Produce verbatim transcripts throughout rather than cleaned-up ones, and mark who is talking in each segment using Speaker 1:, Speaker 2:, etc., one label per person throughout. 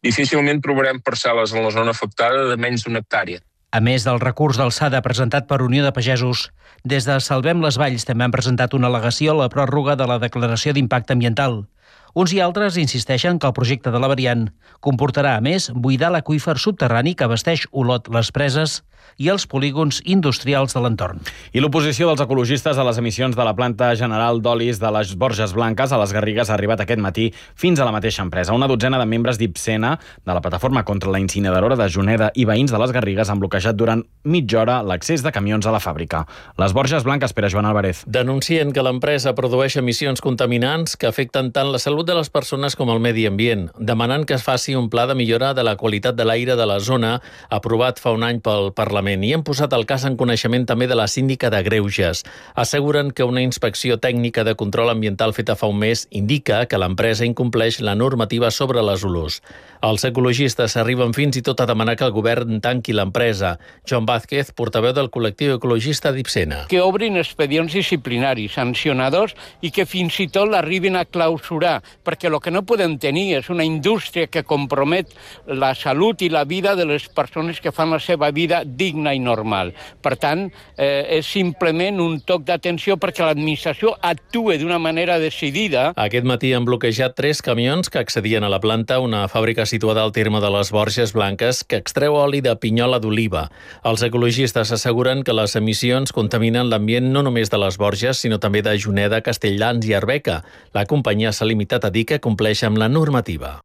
Speaker 1: difícilment trobarem parcel·les en la zona afectada de menys d'una hectàrea.
Speaker 2: A més del recurs d'alçada presentat per Unió de Pagesos, des de Salvem les Valls també han presentat una al·legació a la pròrroga de la declaració d'impacte ambiental. Uns i altres insisteixen que el projecte de la variant comportarà, a més, buidar l'aqüífer subterrani que abasteix Olot, les preses i els polígons industrials de l'entorn.
Speaker 3: I l'oposició dels ecologistes a les emissions de la planta general d'olis de les Borges Blanques a les Garrigues ha arribat aquest matí fins a la mateixa empresa. Una dotzena de membres d'Ipsena, de la plataforma contra la incineradora de Juneda i veïns de les Garrigues han bloquejat durant mitja hora l'accés de camions a la fàbrica. Les Borges Blanques, per a Joan Álvarez.
Speaker 4: Denuncien que l'empresa produeix emissions contaminants que afecten tant la salut de les persones com el medi ambient, demanant que es faci un pla de millora de la qualitat de l'aire de la zona aprovat fa un any pel Parlament, i han posat el cas en coneixement també de la síndica de Greuges. Asseguren que una inspecció tècnica de control ambiental feta fa un mes indica que l'empresa incompleix la normativa sobre les olors. Els ecologistes arriben fins i tot a demanar que el govern tanqui l'empresa. Joan Vázquez, portaveu del col·lectiu ecologista d'Ipsena.
Speaker 5: Que obrin expedients disciplinaris, sancionadors, i que fins i tot l'arribin a clausurar, perquè el que no podem tenir és una indústria que compromet la salut i la vida de les persones que fan la seva vida digna i normal. Per tant, eh, és simplement un toc d'atenció perquè l'administració actue d'una manera decidida.
Speaker 4: Aquest matí han bloquejat tres camions que accedien a la planta, una fàbrica situada al terme de les Borges Blanques que extreu oli de pinyola d'oliva. Els ecologistes asseguren que les emissions contaminen l'ambient no només de les Borges, sinó també de Juneda, Castelldans i Arbeca. La companyia s'ha limitat a dir que compleix amb la normativa.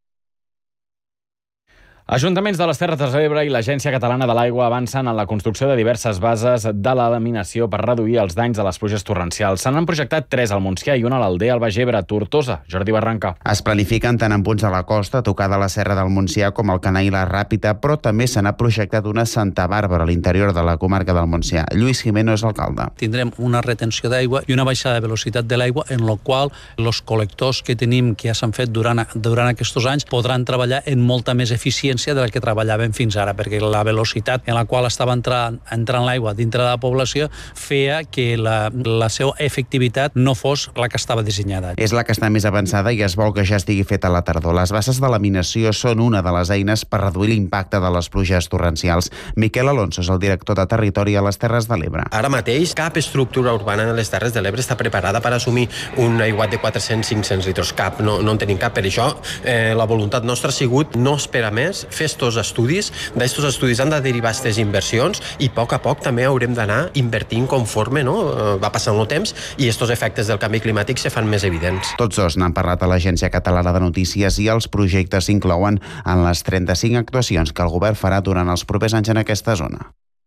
Speaker 3: Ajuntaments de les Terres de l'Ebre i l'Agència Catalana de l'Aigua avancen en la construcció de diverses bases de la laminació per reduir els danys de les pluges torrencials. Se n'han projectat tres al Montsià i una a l'Aldea, al Baix Ebre, Tortosa. Jordi Barranca.
Speaker 6: Es planifiquen tant en punts de la costa, tocada a la Serra del Montsià, com al Canà i la Ràpita, però també se n'ha projectat una a Santa Bàrbara, a l'interior de la comarca del Montsià. Lluís Jimeno és alcalde.
Speaker 7: Tindrem una retenció d'aigua i una baixada de velocitat de l'aigua, en la qual els col·lectors que tenim, que ja s'han fet durant, durant aquests anys, podran treballar en molta més eficiència de la que treballaven fins ara, perquè la velocitat en la qual estava entrant, entrant l'aigua dintre de la població feia que la, la seva efectivitat no fos la que estava dissenyada.
Speaker 6: És la que està més avançada i es vol que ja estigui feta a la tardor. Les bases de laminació són una de les eines per reduir l'impacte de les pluges torrencials. Miquel Alonso és el director de Territori a les Terres de l'Ebre.
Speaker 8: Ara mateix cap estructura urbana en les Terres de l'Ebre està preparada per assumir un aiguat de quatre-cents a cinc-cents litres. Cap, no, no en tenim cap. Per això eh, la voluntat nostra ha sigut no esperar més, fer estos estudis, d'estos estudis han de derivar aquestes inversions i a poc a poc també haurem d'anar invertint conforme no? va passant el temps i estos efectes del canvi climàtic se fan més evidents.
Speaker 6: Tots dos n'han parlat a l'Agència Catalana de Notícies i els projectes s'inclouen en les trenta-cinc actuacions que el govern farà durant els propers anys en aquesta zona.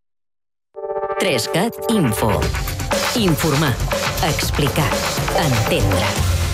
Speaker 9: tres cat Info. Informar, explicar, entendre.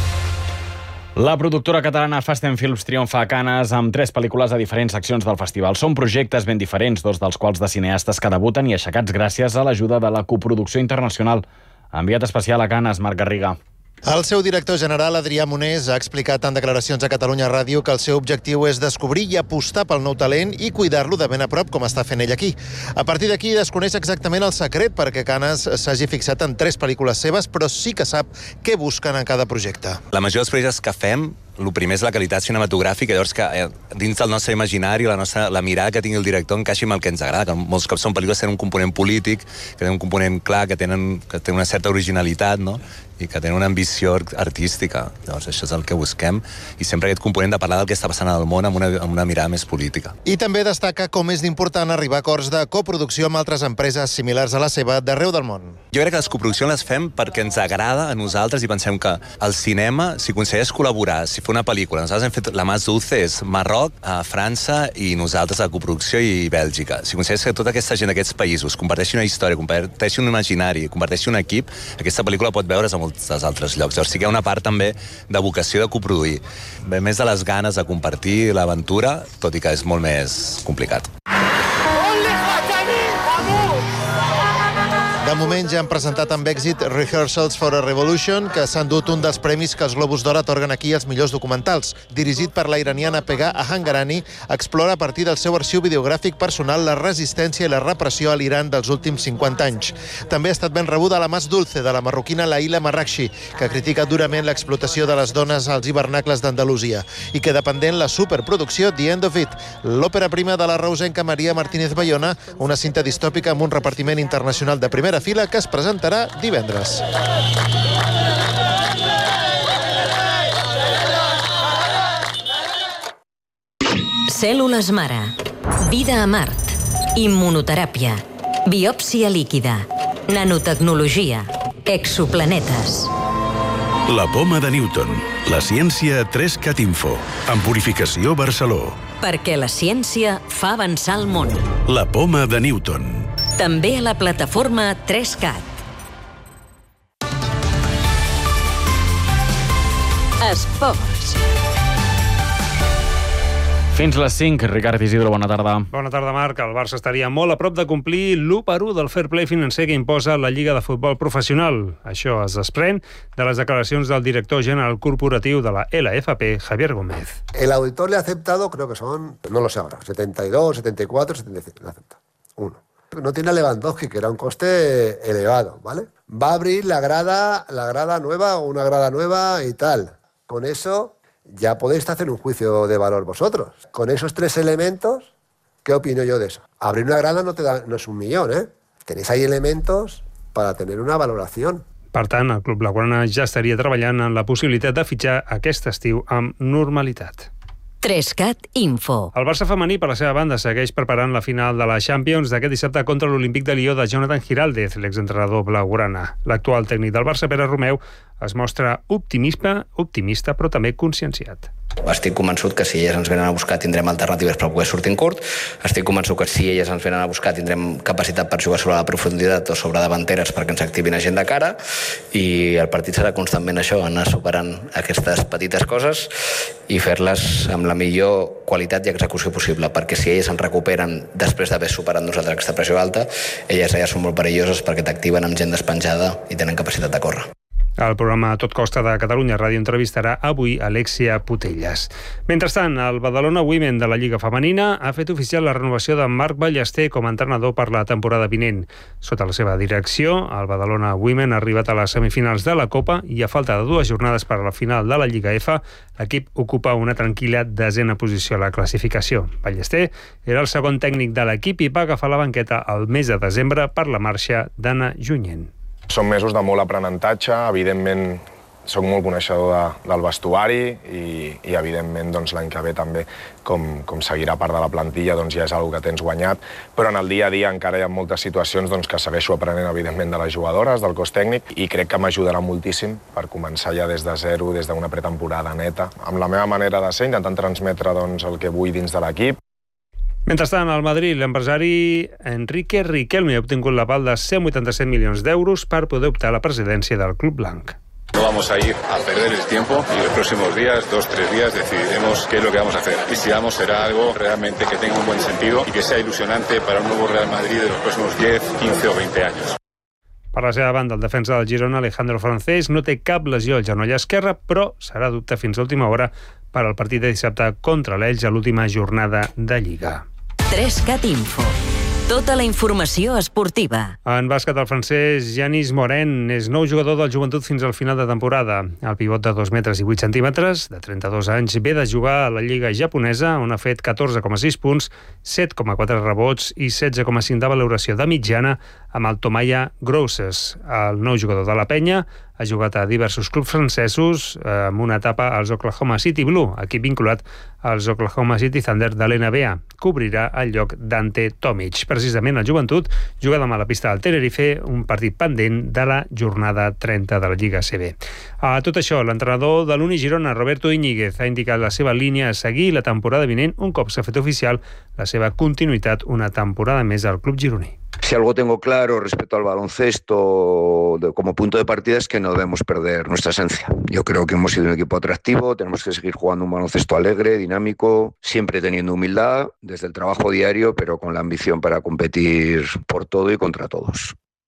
Speaker 3: La productora catalana Fast and Films triomfa a Canes amb tres pel·lícules a diferents seccions del festival. Són projectes ben diferents, dos dels quals de cineastes que debuten i aixecats gràcies a l'ajuda de la coproducció internacional. Enviat especial a Canes, Marc Garriga.
Speaker 10: El seu director general, Adrià Monés, ha explicat en declaracions a Catalunya Ràdio que el seu objectiu és descobrir i apostar pel nou talent i cuidar-lo de ben a prop, com està fent ell aquí. A partir d'aquí desconeix exactament el secret perquè Canes s'hagi fixat en tres pel·lícules seves, però sí que sap què busquen en cada projecte.
Speaker 11: La majoria dels projectes que fem, el primer és la qualitat cinematogràfica, llavors que eh, dins del nostre imaginari, la, nostra, la mirada que tingui el director encaixi amb el que ens agrada, que molts cops són pel·lícules que tenen un component polític, que tenen un component clar, que tenen, que tenen una certa originalitat, no? I que tenen una ambició artística. Llavors això és el que busquem, i sempre aquest component de parlar del que està passant al món amb una, amb una mirada més política.
Speaker 10: I també destaca com és d'important arribar a acords de coproducció amb altres empreses similars a la seva d'arreu del món.
Speaker 11: Jo crec que les coproduccions les fem perquè ens agrada a nosaltres i pensem que el cinema, si aconsegueix col·laborar, si fa una pel·lícula, nosaltres hem fet La Mas Dulce, és Marroc, a França i nosaltres a la coproducció i Bèlgica. Si aconsegueix que tota aquesta gent d'aquests països comparteixi una història, comparteixi un imaginari, comparteixi un equip, aquesta pel·lícula pot veure's a molts dels altres llocs. Llavors sí que hi ha una part també de vocació de coproduir. Ve més de les ganes de compartir l'aventura, tot i que és molt més complicat.
Speaker 10: De moment ja han presentat amb èxit Rehearsals for a Revolution, que s'han dut un dels premis que els Globus d'Or atorguen aquí als millors documentals. Dirigit per la iraniana Pegah Ahangarani, explora a partir del seu arxiu videogràfic personal la resistència i la repressió a l'Iran dels últims cinquanta anys. També ha estat ben rebuda La Más Dulce, de la marroquina Laila Marrakchi, que critica durament l'explotació de les dones als hivernacles d'Andalusia, i que dependent la superproducció The End of It, l'òpera prima de la reusenca Maria Martínez Bayona, una cinta distòpica amb un repartiment internacional de primera fila que es presentarà divendres.
Speaker 9: Cèl·lules mare. Vida a Mart. Immunoteràpia. Biòpsia líquida. Nanotecnologia. Exoplanetes.
Speaker 12: La poma de Newton. La ciència a tres cat Info. En Purificació Barceló.
Speaker 9: Perquè la ciència fa avançar el món.
Speaker 12: La poma de Newton.
Speaker 9: També a la plataforma tres cat. Esports.
Speaker 3: Fins les cinc, Ricard Isidro, bona tarda.
Speaker 13: Bona tarda, Marc. El Barça estaria molt a prop de complir l'u per u del fair play financer que imposa la Lliga de Futbol Professional. Això es desprèn de les declaracions del director general corporatiu de la L F P, Javier Gómez.
Speaker 14: El auditor le ha aceptado, creo que son, no lo sé ahora, setenta y dos, setenta y cuatro, setenta y cinco, le acepta. Uno. No tiene a Lewandowski, que era un coste elevado, ¿vale? Va a abrir la grada, la grada nueva o una grada nueva y tal. Con eso ya podéis hacer un juicio de valor vosotros. Con esos tres elementos, ¿qué opino yo de eso? Abrir una grada no, te da, no es un millón, ¿eh? Tenéis ahí elementos para tener una valoración.
Speaker 13: Per tant, el club blaugrana ja estaria treballant en la possibilitat de fitxar aquest estiu amb normalitat.
Speaker 9: tres cat Info.
Speaker 13: El Barça femení, per la seva banda, segueix preparant la final de la Champions d'aquest dissabte contra l'Olímpic de Lió de Jonathan Giraldez, l'exentrenador blaugrana. L'actual tècnic del Barça, Pere Romeu, es mostra optimista, optimista però també conscienciat.
Speaker 15: Estic convençut que si elles ens venen a buscar tindrem alternatives per poder sortir en curt. Estic convençut que si elles ens venen a buscar tindrem capacitat per jugar sobre la profunditat o sobre davanteres perquè ens activin a gent de cara, i el partit serà constantment això, anar superant aquestes petites coses i fer-les amb la millor qualitat i execució possible, perquè si elles ens recuperen després d'haver superat nosaltres aquesta pressió alta, elles ja són molt perilloses perquè t'activen amb gent despenjada i tenen capacitat de córrer.
Speaker 13: El programa Tot Costa de Catalunya Ràdio entrevistarà avui Alexia Putelles. Mentrestant, el Badalona Women de la Lliga Femenina ha fet oficial la renovació de Marc Ballester com a entrenador per la temporada vinent. Sota la seva direcció, el Badalona Women ha arribat a les semifinals de la Copa i a falta de dues jornades per a la final de la Lliga F, l'equip ocupa una tranquil·la desena posició a la classificació. Ballester era el segon tècnic de l'equip i va agafar la banqueta el mes de desembre per la marxa d'Anna Junyent.
Speaker 16: Són mesos de molt aprenentatge, evidentment soc molt coneixedor de, del vestuari i, i evidentment doncs, l'any que ve també, com, com seguirà part de la plantilla, doncs, ja és una que tens guanyat, però en el dia a dia encara hi ha moltes situacions doncs, que segueixo aprenent evidentment de les jugadores, del cos tècnic, i crec que m'ajudarà moltíssim per començar ja des de zero, des d'una pretemporada neta, amb la meva manera de ser, intentant transmetre doncs, el que vull dins de l'equip.
Speaker 13: Mentrestant, al Madrid, l'empresari Enrique Riquelme ha obtingut l'aval de cent vuitanta-set milions d'euros per poder optar a la presidència del Club Blanc.
Speaker 17: No vamos a ir a perder el tiempo y los próximos días, dos, tres días, decidiremos qué es lo que vamos a hacer. Y si vamos, será algo realmente que tenga un buen sentido y que sea ilusionante para un nuevo Real Madrid de los próximos diez, quince o veinte años.
Speaker 13: Per la seva banda, el defensa del Girona, Alejandro Francés, no té cap lesió al genoll esquerre, però serà dubte fins a última hora per al partit de dissabte contra l'Elx a l'última jornada de Lliga.
Speaker 9: tres cat Info. Tota la informació esportiva.
Speaker 13: En bàsquet, el francès Yanis Morin és nou jugador del Joventut fins al final de temporada. El pivot de dos metres i vuit centímetres, de trenta-dos anys, ve de jugar a la Lliga japonesa, on ha fet catorze coma sis punts, set coma quatre rebots i setze coma cinc de valoració de mitjana amb el Tomaya Grosses. El nou jugador de la Penya ha jugat a diversos clubs francesos amb una etapa als Oklahoma City Blue, equip vinculat als Oklahoma City Thunder de l'N B A. Cobrirà el lloc d'Ante Tomic. Precisament el Joventut juga demà a la pista del Tenerife, un partit pendent de la jornada trenta de la Lliga C B. A tot això, l'entrenador de l'Uni Girona, Roberto Íñiguez, ha indicat la seva línia a seguir la temporada vinent un cop s'ha fet oficial la seva continuïtat una temporada més al club gironí.
Speaker 18: Si algo tengo claro respecto al baloncesto de, como punto de partida es que no debemos perder nuestra esencia. Yo creo que hemos sido un equipo atractivo, tenemos que seguir jugando un baloncesto alegre, dinámico, siempre teniendo humildad desde el trabajo diario, pero con la ambición para competir por todo y contra todos.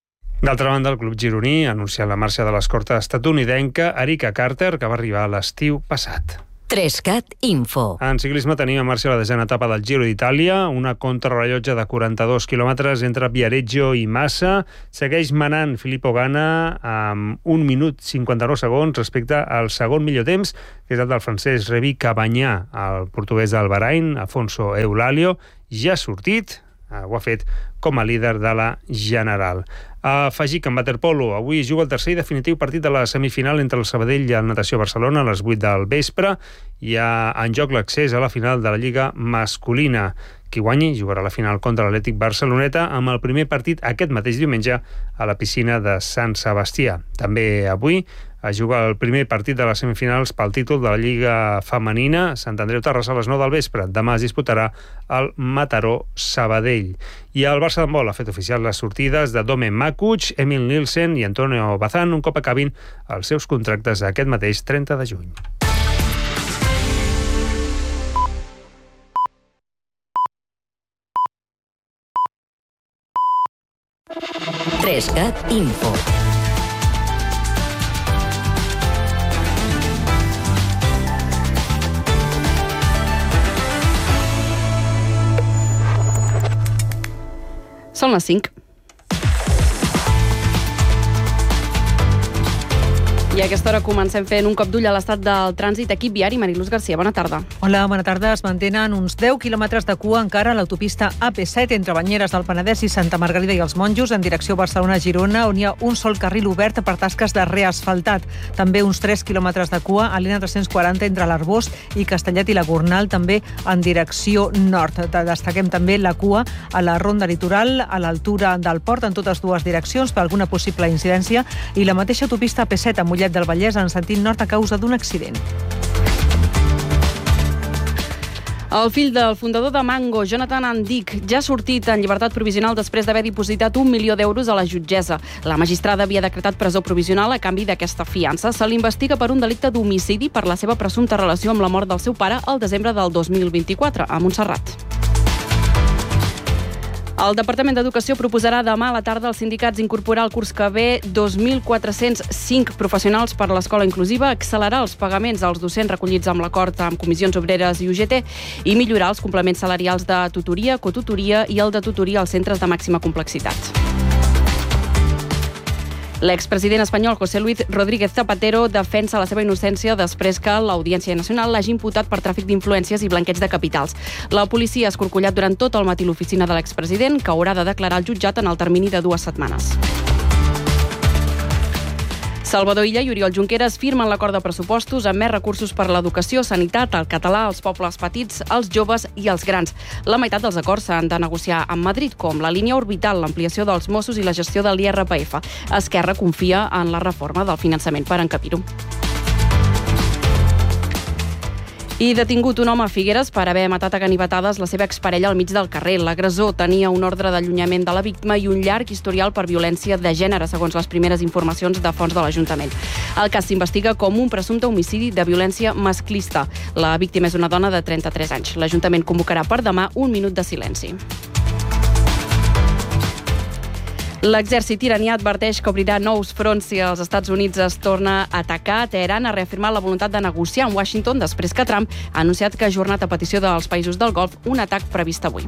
Speaker 13: D'altra banda, el club gironí ha anunciat la marxa de l'escorta estatunidenca Erika Carter, que va arribar a l'estiu passat.
Speaker 9: Trescat Info.
Speaker 13: En ciclisme tenim en marxa la desena etapa del Giro d'Itàlia, una contrarrellotge de quaranta-dos quilòmetres entre Viareggio i Massa. Segueix manant Filippo Ganna amb un minut cinquanta-nou segons respecte al segon millor temps, que és el del francès Rémi Cavagna. El portuguès del Bahrain, Afonso Eulalio, ja ha sortit, ho ha fet com a líder de la general. Afegir que en waterpolo avui juga el tercer i definitiu partit de la semifinal entre el Sabadell i el Natació Barcelona a les vuit del vespre. Hi ha en joc l'accés a la final de la Lliga masculina. Qui guanyi jugarà la final contra l'Atlètic Barceloneta amb el primer partit aquest mateix diumenge a la piscina de Sant Sebastià. També avui es juga el primer partit de les semifinals pel títol de la Lliga femenina. Sant Andreu Terrassa a les nou del vespre. Demà es disputarà el Mataró Sabadell. I el Barça d'handbol ha fet oficial les sortides de Dome Makuch, Emil Nielsen i Antonio Bazán un cop acabin els seus contractes aquest mateix trenta de juny.
Speaker 9: Trescat Info.
Speaker 19: Són les cinc. I a aquesta hora comencem fent un cop d'ull a l'estat del trànsit. Equip viari, Mariluz Garcia, bona tarda.
Speaker 20: Hola, bona tarda. Es mantenen uns deu quilòmetres de cua encara a l'autopista A P set entre Banyeres del Penedès i Santa Margarida i els Monjos en direcció Barcelona-Girona, on hi ha un sol carril obert per tasques de reasfaltat. També uns tres quilòmetres de cua a l'E N tres-cents quaranta entre l'Arbós i Castellet i la Gornal, també en direcció nord. Destaquem també la cua a la ronda litoral, a l'altura del port, en totes dues direccions, per alguna possible incidència, i la mateixa autopista A P set a Mollet del Vallès en sentit nord a causa d'un accident.
Speaker 19: El fill del fundador de Mango, Jonathan Andic, ja ha sortit en llibertat provisional després d'haver dipositat un milió d'euros a la jutgessa. La magistrada havia decretat presó provisional a canvi d'aquesta fiança. Se l'investiga per un delicte d'homicidi per la seva presumpta relació amb la mort del seu pare al desembre del dos mil vint-i-quatre, a Montserrat. El Departament d'Educació proposarà demà a la tarda als sindicats incorporar al curs que ve dos mil quatre-cents cinc professionals per a l'escola inclusiva, accelerar els pagaments als docents recollits amb l'acord amb comissions obreres i U G T i millorar els complements salarials de tutoria, cotutoria i el de tutoria als centres de màxima complexitat. L'expresident espanyol José Luis Rodríguez Zapatero defensa la seva innocència després que l'Audiència Nacional l'hagi imputat per tràfic d'influències i blanqueig de capitals. La policia ha escorcollat durant tot el matí l'oficina de l'expresident, que haurà de declarar al jutjat en el termini de dues setmanes. Salvador Illa i Oriol Junqueras firmen l'acord de pressupostos amb més recursos per a l'educació, sanitat, el català, els pobles petits, els joves i els grans. La meitat dels acords s'han de negociar amb Madrid, com la línia orbital, l'ampliació dels Mossos i la gestió de l'I R P F. Esquerra confia en la reforma del finançament per encabir-ho. I detingut un home a Figueres per haver matat a ganivetades la seva exparella al mig del carrer. L'agressor tenia un ordre d'allunyament de la víctima i un llarg historial per violència de gènere, segons les primeres informacions de fonts de l'Ajuntament. El cas s'investiga com un presumpte homicidi de violència masclista. La víctima és una dona de trenta-tres anys. L'Ajuntament convocarà per demà un minut de silenci. L'exèrcit iranià adverteix que obrirà nous fronts si els Estats Units es torna a atacar. Teheran ha reafirmat la voluntat de negociar amb Washington després que Trump ha anunciat que ha ajornat a petició dels països del Golf un atac previst avui.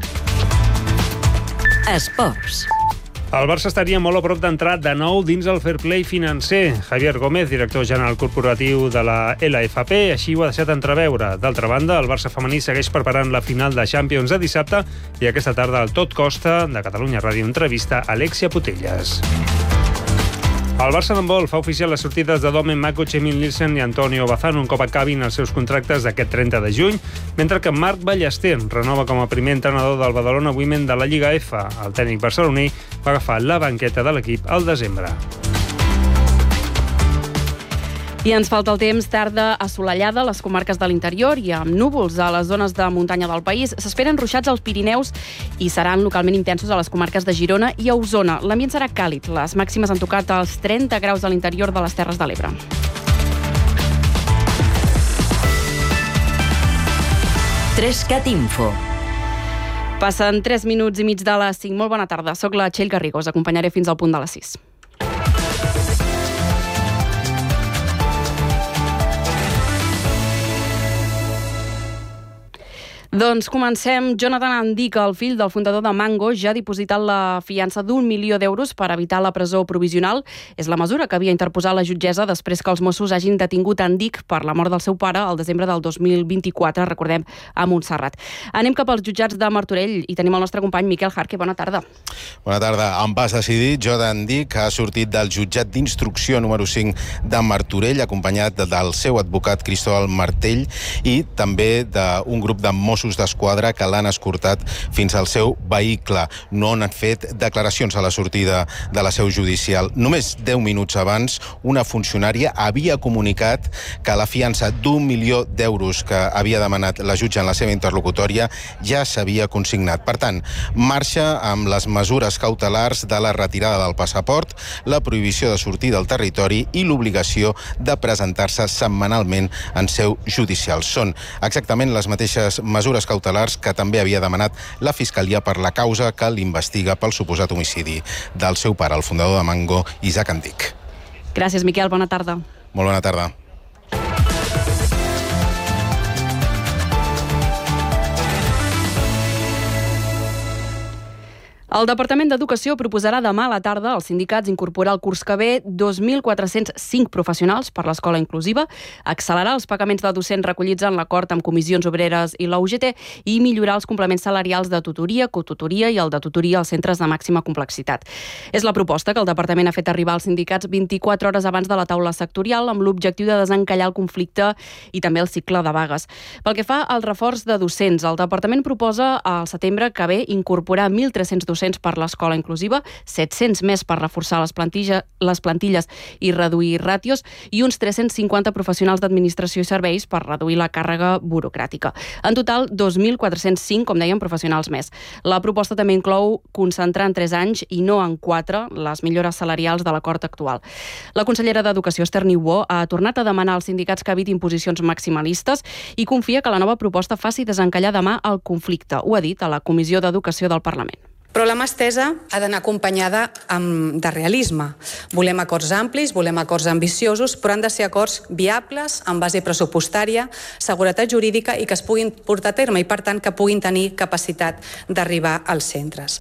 Speaker 9: Esports.
Speaker 13: El Barça estaria molt a prop d'entrar de nou dins el fair play financer. Javier Gómez, director general corporatiu de la L F P, així ho ha deixat entreveure. D'altra banda, el Barça femení segueix preparant la final de Champions de dissabte i aquesta tarda al Tot Costa de Catalunya Ràdio entrevista Alexia Putellas. El Barça d'handbol fa oficial les sortides de Dome Makuch, Emil Nielsen i Antonio Bazán un cop acabin els seus contractes d'aquest trenta de juny, mentre que Marc Ballester renova com a primer entrenador del Badalona Women de la Lliga F. El tècnic barceloní va agafar la banqueta de l'equip al desembre.
Speaker 19: I ens falta el temps, tarda assolellada a les comarques de l'interior i amb núvols a les zones de muntanya del país. S'esperen ruixats als Pirineus i seran localment intensos a les comarques de Girona i a Osona. L'ambient serà càlid. Les màximes han tocat els trenta graus a l'interior de les Terres de l'Ebre.
Speaker 9: Trescat Info.
Speaker 19: Passen tres minuts i mig de les cinc. Molt bona tarda. Soc la Txell Garriga. Us acompanyaré fins al punt de les sis. Doncs comencem. Jonathan Andic, el fill del fundador de Mango, ja ha dipositat la fiança d'un milió d'euros per evitar la presó provisional. És la mesura que havia interposat la jutgessa després que els Mossos hagin detingut Andic per la mort del seu pare al desembre del dos mil vint-i-quatre, recordem, a Montserrat. Anem cap als jutjats de Martorell i tenim el nostre company Miquel Jarque. Bona tarda.
Speaker 21: Bona tarda. En pas decidit, Jonathan Andic ha sortit del jutjat d'instrucció número cinc de Martorell, acompanyat del seu advocat Cristóbal Martell i també d'un grup de Mossos d'Esquadra que l'han escortat fins al seu vehicle. No han fet declaracions a la sortida de la seu judicial. Només deu minuts abans, una funcionària havia comunicat que la fiança d'un milió d'euros que havia demanat la jutge en la seva interlocutòria ja s'havia consignat. Per tant, marxa amb les mesures cautelars de la retirada del passaport, la prohibició de sortir del territori i l'obligació de presentar-se setmanalment en seu judicial. Són exactament les mateixes mesures cautelars que també havia demanat la Fiscalia per la causa que l'investiga pel suposat homicidi del seu pare, el fundador de Mango, Isaac Andic.
Speaker 19: Gràcies, Miquel. Bona tarda.
Speaker 21: Molt bona tarda.
Speaker 19: El Departament d'Educació proposarà demà a la tarda als sindicats incorporar al curs que ve dos mil quatre-cents cinc professionals per l'escola inclusiva, accelerar els pagaments de docents recollits en l'acord amb comissions obreres i la U G T i millorar els complements salarials de tutoria, cotutoria i el de tutoria als centres de màxima complexitat. És la proposta que el Departament ha fet arribar als sindicats vint-i-quatre hores abans de la taula sectorial amb l'objectiu de desencallar el conflicte i també el cicle de vagues. Pel que fa al reforç de docents, el Departament proposa al setembre que ve incorporar mil tres-cents docents per l'escola inclusiva, set-cents més per reforçar les plantilles, les plantilles i reduir ràtios i uns tres-cents cinquanta professionals d'administració i serveis per reduir la càrrega burocràtica. En total, dos mil quatre-cents cinc, com dèiem, professionals més. La proposta també inclou concentrar en tres anys i no en quatre les millores salarials de l'acord actual. La consellera d'Educació, Esther Niubó, ha tornat a demanar als sindicats que evitin posicions maximalistes i confia que la nova proposta faci desencallar demà el conflicte. Ho ha dit a la Comissió d'Educació del Parlament.
Speaker 22: Però la mà estesa ha d'anar acompanyada amb, de realisme. Volem acords amplis, volem acords ambiciosos, però han de ser acords viables, amb base pressupostària, seguretat jurídica i que es puguin portar a terme i, per tant, que puguin tenir capacitat d'arribar als centres.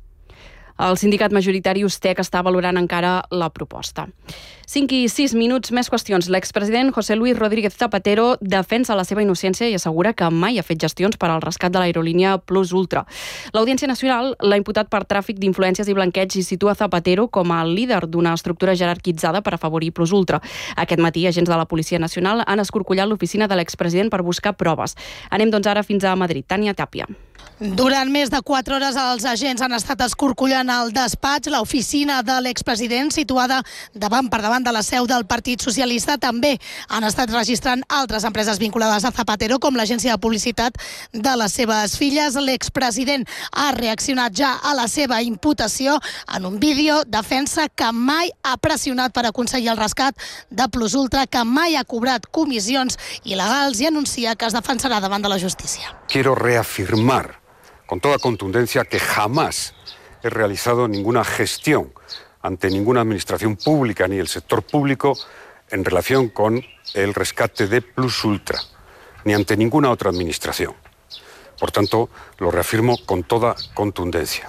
Speaker 19: El sindicat majoritari Ustec està valorant encara la proposta. cinc i sis minuts, més qüestions. L'expresident José Luis Rodríguez Zapatero defensa la seva innocència i assegura que mai ha fet gestions per al rescat de l'aerolínia Plus Ultra. L'Audiència Nacional l'ha imputat per tràfic d'influències i blanqueig i situa Zapatero com a líder d'una estructura jerarquitzada per afavorir Plus Ultra. Aquest matí, agents de la Policia Nacional han escorcollat l'oficina de l'expresident per buscar proves. Anem doncs ara fins a Madrid. Tània Tàpia.
Speaker 23: Durant més de quatre hores els agents han estat escorcollant el despatx, l'oficina de l'expresident situada davant per davant de la seu del Partit Socialista. També han estat registrant altres empreses vinculades a Zapatero, com l'agència de publicitat de les seves filles. L'expresident ha reaccionat ja a la seva imputació en un vídeo. Defensa que mai ha pressionat per aconseguir el rescat de Plus Ultra, que mai ha cobrat comissions il·legals i anuncia que es defensarà davant de la justícia.
Speaker 24: Quiero reafirmar con toda contundencia que jamás he realizado ninguna gestión ante ninguna administración pública ni el sector público en relación con el rescate de Plus Ultra, ni ante ninguna otra administración. Por tanto, lo reafirmo con toda contundencia.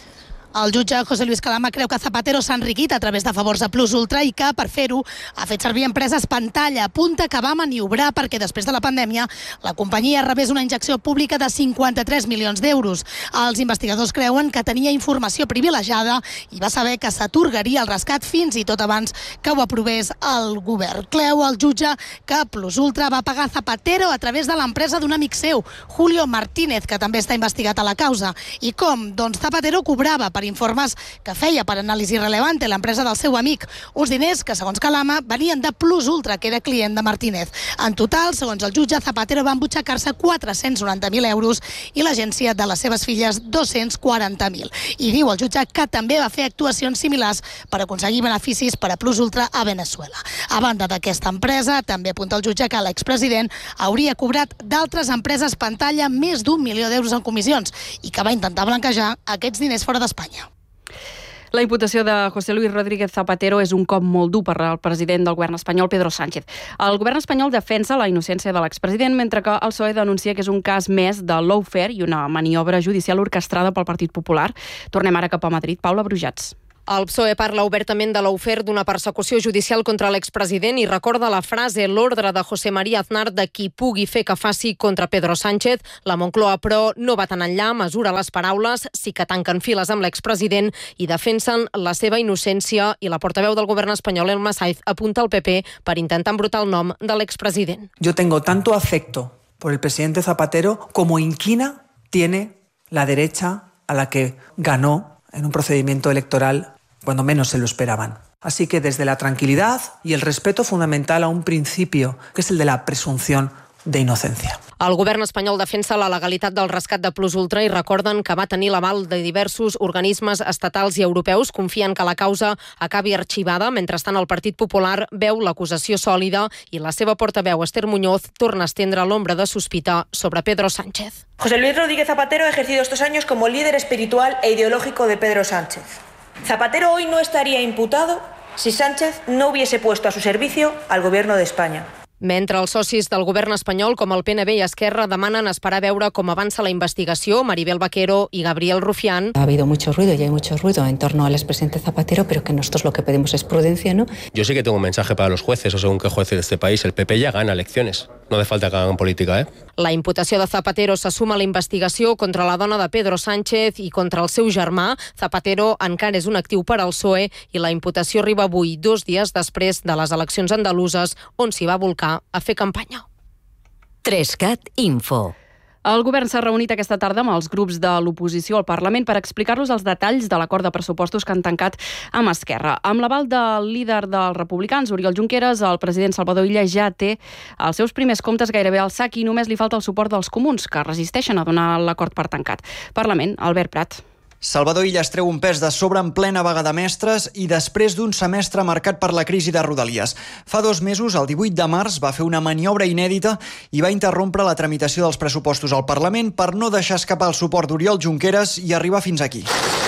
Speaker 23: El jutge José Luis Calama creu que Zapatero s'ha enriquit a través de favors a Plus Ultra i que, per fer-ho, ha fet servir empreses pantalla. Apunta que va maniobrar perquè després de la pandèmia la companyia rebés una injecció pública de cinquanta-tres milions d'euros. Els investigadors creuen que tenia informació privilegiada i va saber que s'atorgaria el rescat fins i tot abans que ho aprovés el govern. Creu el jutge que Plus Ultra va pagar Zapatero a través de l'empresa d'un amic seu, Julio Martínez, que també està investigat a la causa. I com? Doncs Zapatero cobrava per informes que feia per Anàlisi Relevante, l'empresa del seu amic. Uns diners que, segons Calama, venien de Plus Ultra, que era client de Martínez. En total, segons el jutge, Zapatero va embutxacar-se quatre-cents noranta mil euros i l'agència de les seves filles dos-cents quaranta mil. I diu el jutge que també va fer actuacions similars per aconseguir beneficis per a Plus Ultra a Venezuela. A banda d'aquesta empresa, també apunta el jutge que l'expresident hauria cobrat d'altres empreses pantalla més d'un milió d'euros en comissions i que va intentar blanquejar aquests diners fora d'Espanya.
Speaker 19: La imputació de José Luis Rodríguez Zapatero és un cop molt dur per al president del govern espanyol, Pedro Sánchez. El govern espanyol defensa la innocència de l'expresident, mentre que el P S O E denuncia que és un cas més de lawfare i una maniobra judicial orquestrada pel Partit Popular. Tornem ara cap a Madrid. Paula Brujats.
Speaker 1: El P S O E parla obertament de l'ofer d'una persecució judicial contra l'expresident i recorda la frase l'ordre de José María Aznar de qui pugui fer que faci contra Pedro Sánchez. La Moncloa, però, no va tan enllà, mesura les paraules, sí que tanquen files amb l'expresident i defensen la seva innocència i la portaveu del govern espanyol, Elma Saiz, apunta al P P per intentar embrutar el nom de l'expresident.
Speaker 2: Yo tengo tanto afecto por el presidente Zapatero como inquina tiene la derecha a la que ganó en un procedimiento electoral cuando menos se lo esperaban. Así que desde la tranquilidad y el respeto fundamental a un principio, que es el de la presunción de inocencia.
Speaker 1: El govern espanyol defensa la legalitat del rescat de Plus Ultra i recorden que va tenir l'aval de diversos organismes estatals i europeus. Confien que la causa acabi arxivada. Mentrestant, el Partit Popular veu l'acusació sòlida i la seva portaveu, Esther Muñoz, torna a estendre l'ombra de sospita sobre Pedro Sánchez.
Speaker 4: José Luis Rodríguez Zapatero ha ejercido estos años como líder espiritual e ideológico de Pedro Sánchez. Zapatero hoy no estaría imputado si Sánchez no hubiese puesto a su servicio al gobierno de España.
Speaker 1: Mentre els socis del govern espanyol, com el P N B i Esquerra, demanen esperar a veure com avança la investigació, Maribel Vaquero i Gabriel Rufián.
Speaker 5: Ha habido mucho ruido y hay mucho ruido en torno al expresidente Zapatero, pero que nosotros lo que pedimos es prudencia, ¿no?
Speaker 25: Yo sí que tengo un mensaje para los jueces, o según qué jueces de este país. El P P ya gana elecciones. No hace falta que hagan política, ¿eh?
Speaker 1: La imputació de Zapatero se suma a la investigació contra la dona de Pedro Sánchez i contra el seu germà. Zapatero encara és un actiu per al P S O E i la imputació arriba avui, dos dies després de les eleccions andaluses, on s'hi va volcar a fer campanya.
Speaker 9: Trescat Info.
Speaker 19: El govern s'ha reunit aquesta tarda amb els grups de l'oposició al Parlament per explicar-los els detalls de l'acord de pressupostos que han tancat amb Esquerra. Amb l'aval del líder dels republicans, Oriol Junqueras, el president Salvador Illa ja té els seus primers comptes gairebé al sac i només li falta el suport dels comuns, que resisteixen a donar l'acord per tancat. Parlament, Albert Prat.
Speaker 26: Salvador Illa es treu un pes de sobre en plena vaga de mestres i després d'un semestre marcat per la crisi de Rodalies. Fa dos mesos, el divuit de març, va fer una maniobra inèdita i va interrompre la tramitació dels pressupostos al Parlament per no deixar escapar el suport d'Oriol Junqueras i arribar fins aquí.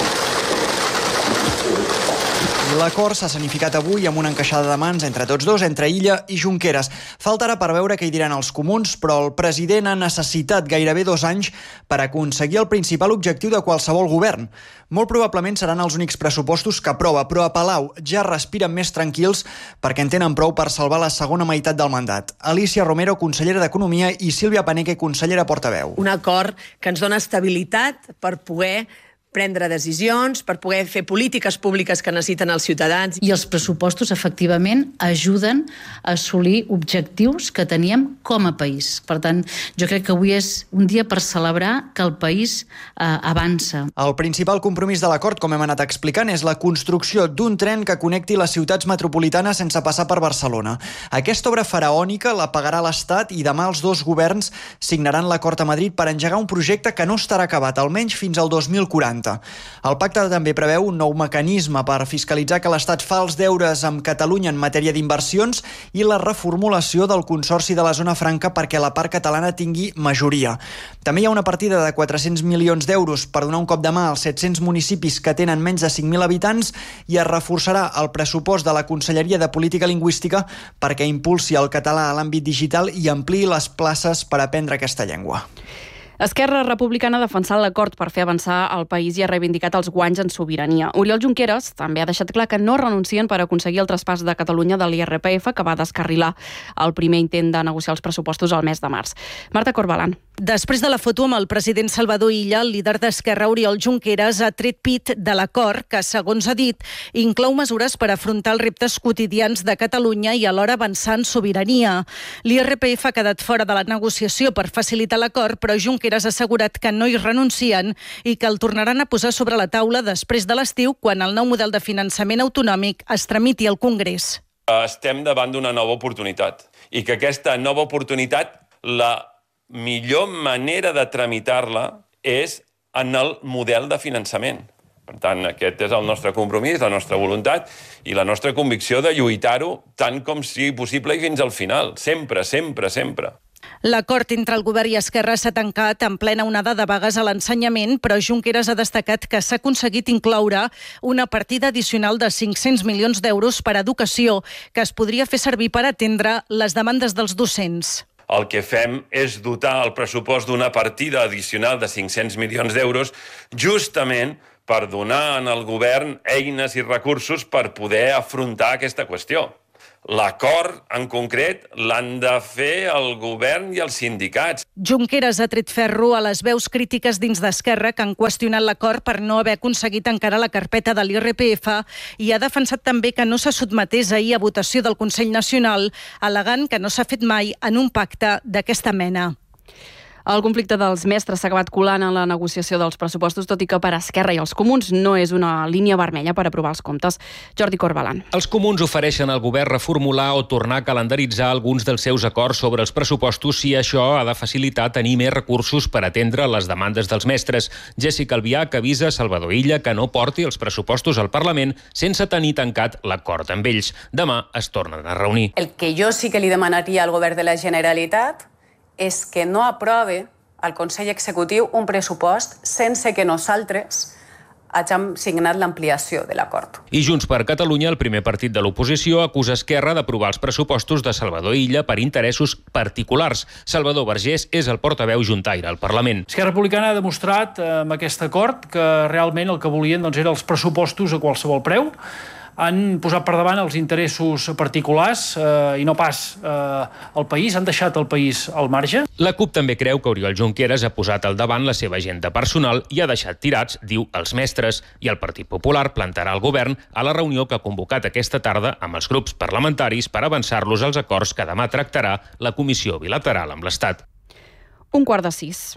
Speaker 26: L'acord s'ha escenificat avui amb una encaixada de mans entre tots dos, entre Illa i Junqueras. Faltarà per veure què hi diran els comuns, però el president ha necessitat gairebé dos anys per aconseguir el principal objectiu de qualsevol govern. Molt probablement seran els únics pressupostos que aprova, però a Palau ja respiren més tranquils perquè en tenen prou per salvar la segona meitat del mandat. Alicia Romero, consellera d'Economia, i Sílvia Paneque, consellera portaveu.
Speaker 27: Un acord que ens dona estabilitat per poder prendre decisions, per poder fer polítiques públiques que necessiten els ciutadans.
Speaker 28: I els pressupostos, efectivament, ajuden a assolir objectius que teníem com a país. Per tant, jo crec que avui és un dia per celebrar que el país eh, avança.
Speaker 26: El principal compromís de l'acord, com hem anat explicant, és la construcció d'un tren que connecti les ciutats metropolitanes sense passar per Barcelona. Aquesta obra faraònica la pagarà l'Estat i demà els dos governs signaran l'acord a Madrid per engegar un projecte que no estarà acabat, almenys fins al dos mil quaranta. El pacte també preveu un nou mecanisme per fiscalitzar que l'Estat fa els deures amb Catalunya en matèria d'inversions i la reformulació del Consorci de la Zona Franca perquè la part catalana tingui majoria. També hi ha una partida de quatre-cents milions d'euros per donar un cop de mà als set-cents municipis que tenen menys de cinc mil habitants i es reforçarà el pressupost de la Conselleria de Política Lingüística perquè impulsi el català a l'àmbit digital i ampliï les places per aprendre aquesta llengua.
Speaker 19: Esquerra Republicana ha defensat l'acord per fer avançar el país i ha reivindicat els guanys en sobirania. Oriol Junqueras també ha deixat clar que no renuncien per aconseguir el traspàs de Catalunya de l'I R P F que va descarrilar el primer intent de negociar els pressupostos al mes de març. Marta Corbalan.
Speaker 1: Després de la foto amb el president Salvador Illa, el líder d'Esquerra, Oriol Junqueras, ha tret pit de l'acord que, segons ha dit, inclou mesures per afrontar els reptes quotidians de Catalunya i alhora avançar en sobirania. L'I R P F ha quedat fora de la negociació per facilitar l'acord, però Junqueras ha assegurat que no hi renuncien i que el tornaran a posar sobre la taula després de l'estiu, quan el nou model de finançament autonòmic es tramiti al Congrés.
Speaker 29: Estem davant d'una nova oportunitat i que aquesta nova oportunitat, la millor manera de tramitar-la és en el model de finançament. Per tant, aquest és el nostre compromís, la nostra voluntat i la nostra convicció de lluitar-ho tant com sigui possible i fins al final. Sempre, sempre, sempre.
Speaker 1: L'acord entre el govern i Esquerra s'ha tancat en plena onada de vagues a l'ensenyament, però Junqueras ha destacat que s'ha aconseguit incloure una partida addicional de cinc-cents milions d'euros per a educació que es podria fer servir per atendre les demandes dels docents.
Speaker 29: El que fem és dotar el pressupost d'una partida addicional de cinc-cents milions d'euros justament per donar al govern eines i recursos per poder afrontar aquesta qüestió. L'acord, en concret, l'han de fer el govern i els sindicats.
Speaker 1: Junqueras ha tret ferro a les veus crítiques dins d'Esquerra que han qüestionat l'acord per no haver aconseguit encara la carpeta de l'I R P F i ha defensat també que no se sotmetés ahir a votació del Consell Nacional, al·legant que no s'ha fet mai en un pacte d'aquesta mena.
Speaker 19: El conflicte dels mestres s'ha acabat colant en la negociació dels pressupostos, tot i que per Esquerra i els Comuns no és una línia vermella per aprovar els comptes. Jordi Corbalan.
Speaker 3: Els Comuns ofereixen al govern reformular o tornar a calendaritzar alguns dels seus acords sobre els pressupostos si això ha de facilitar tenir més recursos per atendre les demandes dels mestres. Jessica Albiach avisa Salvador Illa que no porti els pressupostos al Parlament sense tenir tancat l'acord amb ells. Demà es tornen a reunir.
Speaker 22: El que jo sí que li demanaria al govern de la Generalitat és que no aprove al Consell Executiu un pressupost sense que nosaltres hàgim signat l'ampliació de l'acord.
Speaker 3: I Junts per Catalunya, el primer partit de l'oposició, acusa Esquerra d'aprovar els pressupostos de Salvador Illa per interessos particulars. Salvador Vergés és el portaveu juntaire al Parlament.
Speaker 6: Esquerra Republicana ha demostrat eh, amb aquest acord que realment el que volien doncs, eren els pressupostos a qualsevol preu. Han posat per davant els interessos particulars eh, i no pas eh, el país, han deixat el país al marge.
Speaker 3: La CUP també creu que Oriol Junqueras ha posat al davant la seva agenda personal i ha deixat tirats, diu, els mestres, i el Partit Popular plantarà el govern a la reunió que ha convocat aquesta tarda amb els grups parlamentaris per avançar-los als acords que demà tractarà la Comissió Bilateral amb l'Estat.
Speaker 19: Un quart de sis.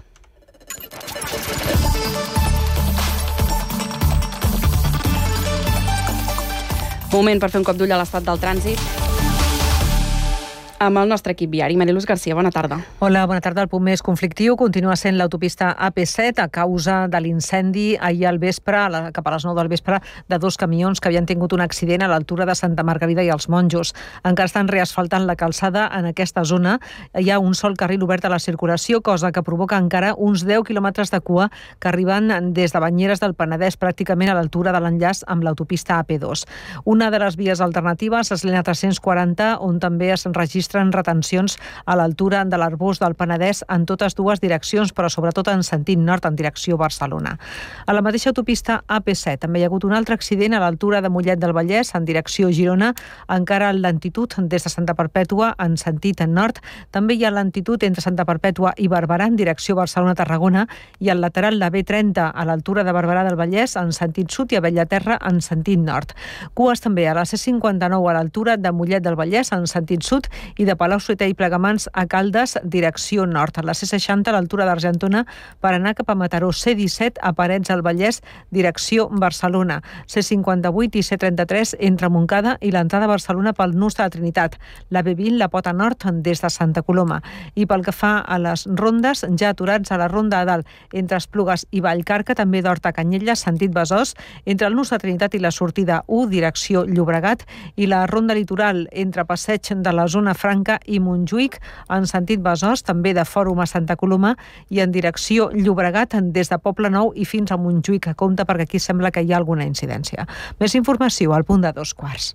Speaker 19: Moment per fer un cop d'ull a l'estat del trànsit amb el nostre equip viari. Mariluz Garcia, bona tarda.
Speaker 20: Hola, bona tarda. El punt més conflictiu continua sent l'autopista A P set a causa de l'incendi ahir al vespre, a la, cap a les nou del vespre, de dos camions que havien tingut un accident a l'altura de Santa Margarida i els Monjos. Encara estan reasfaltant la calçada en aquesta zona. Hi ha un sol carril obert a la circulació, cosa que provoca encara uns deu quilòmetres de cua que arriben des de Banyeres del Penedès, pràcticament a l'altura de l'enllaç amb l'autopista A P dos. Una de les vies alternatives és l'E N tres-cents quaranta, on també es registra retencions a l'altura de l'Arbós del Penedès en totes dues direccions, però sobretot en sentit nord, en direcció Barcelona. A la mateixa autopista A P set també hi ha hagut un altre accident a l'altura de Mollet del Vallès, en direcció Girona, encara en lentitud des de Santa Perpètua en sentit nord. També hi ha lentitud entre Santa Perpètua i Barberà en direcció Barcelona-Tarragona i al lateral la B trenta a l'altura de Barberà del Vallès en sentit sud i a Bellaterra en sentit nord. Cues també a la C cinquanta-nou a l'altura de Mollet del Vallès en sentit sud i de Palau-solità i Plegamans a Caldes, direcció nord. A la C seixanta a l'altura d'Argentona per anar cap a Mataró. C disset a Parets al Vallès, direcció Barcelona. C cinquanta-vuit i C trenta-tres entre Montcada i l'entrada a Barcelona pel nus de la Trinitat. La B vint, la Pota Nord, des de Santa Coloma. I pel que fa a les rondes, ja aturats a la ronda a dalt entre Esplugues i Vallcarca, també d'Horta a Canyelles, sentit Besòs, entre el nus de Trinitat i la sortida u, direcció Llobregat, i la ronda litoral entre Passeig de la Zona Franca i Montjuïc, en sentit Besòs, també de Fòrum a Santa Coloma i en direcció Llobregat des de Poble Nou i fins a Montjuïc. Compte perquè aquí sembla que hi ha alguna incidència. Més informació al punt de dos quarts.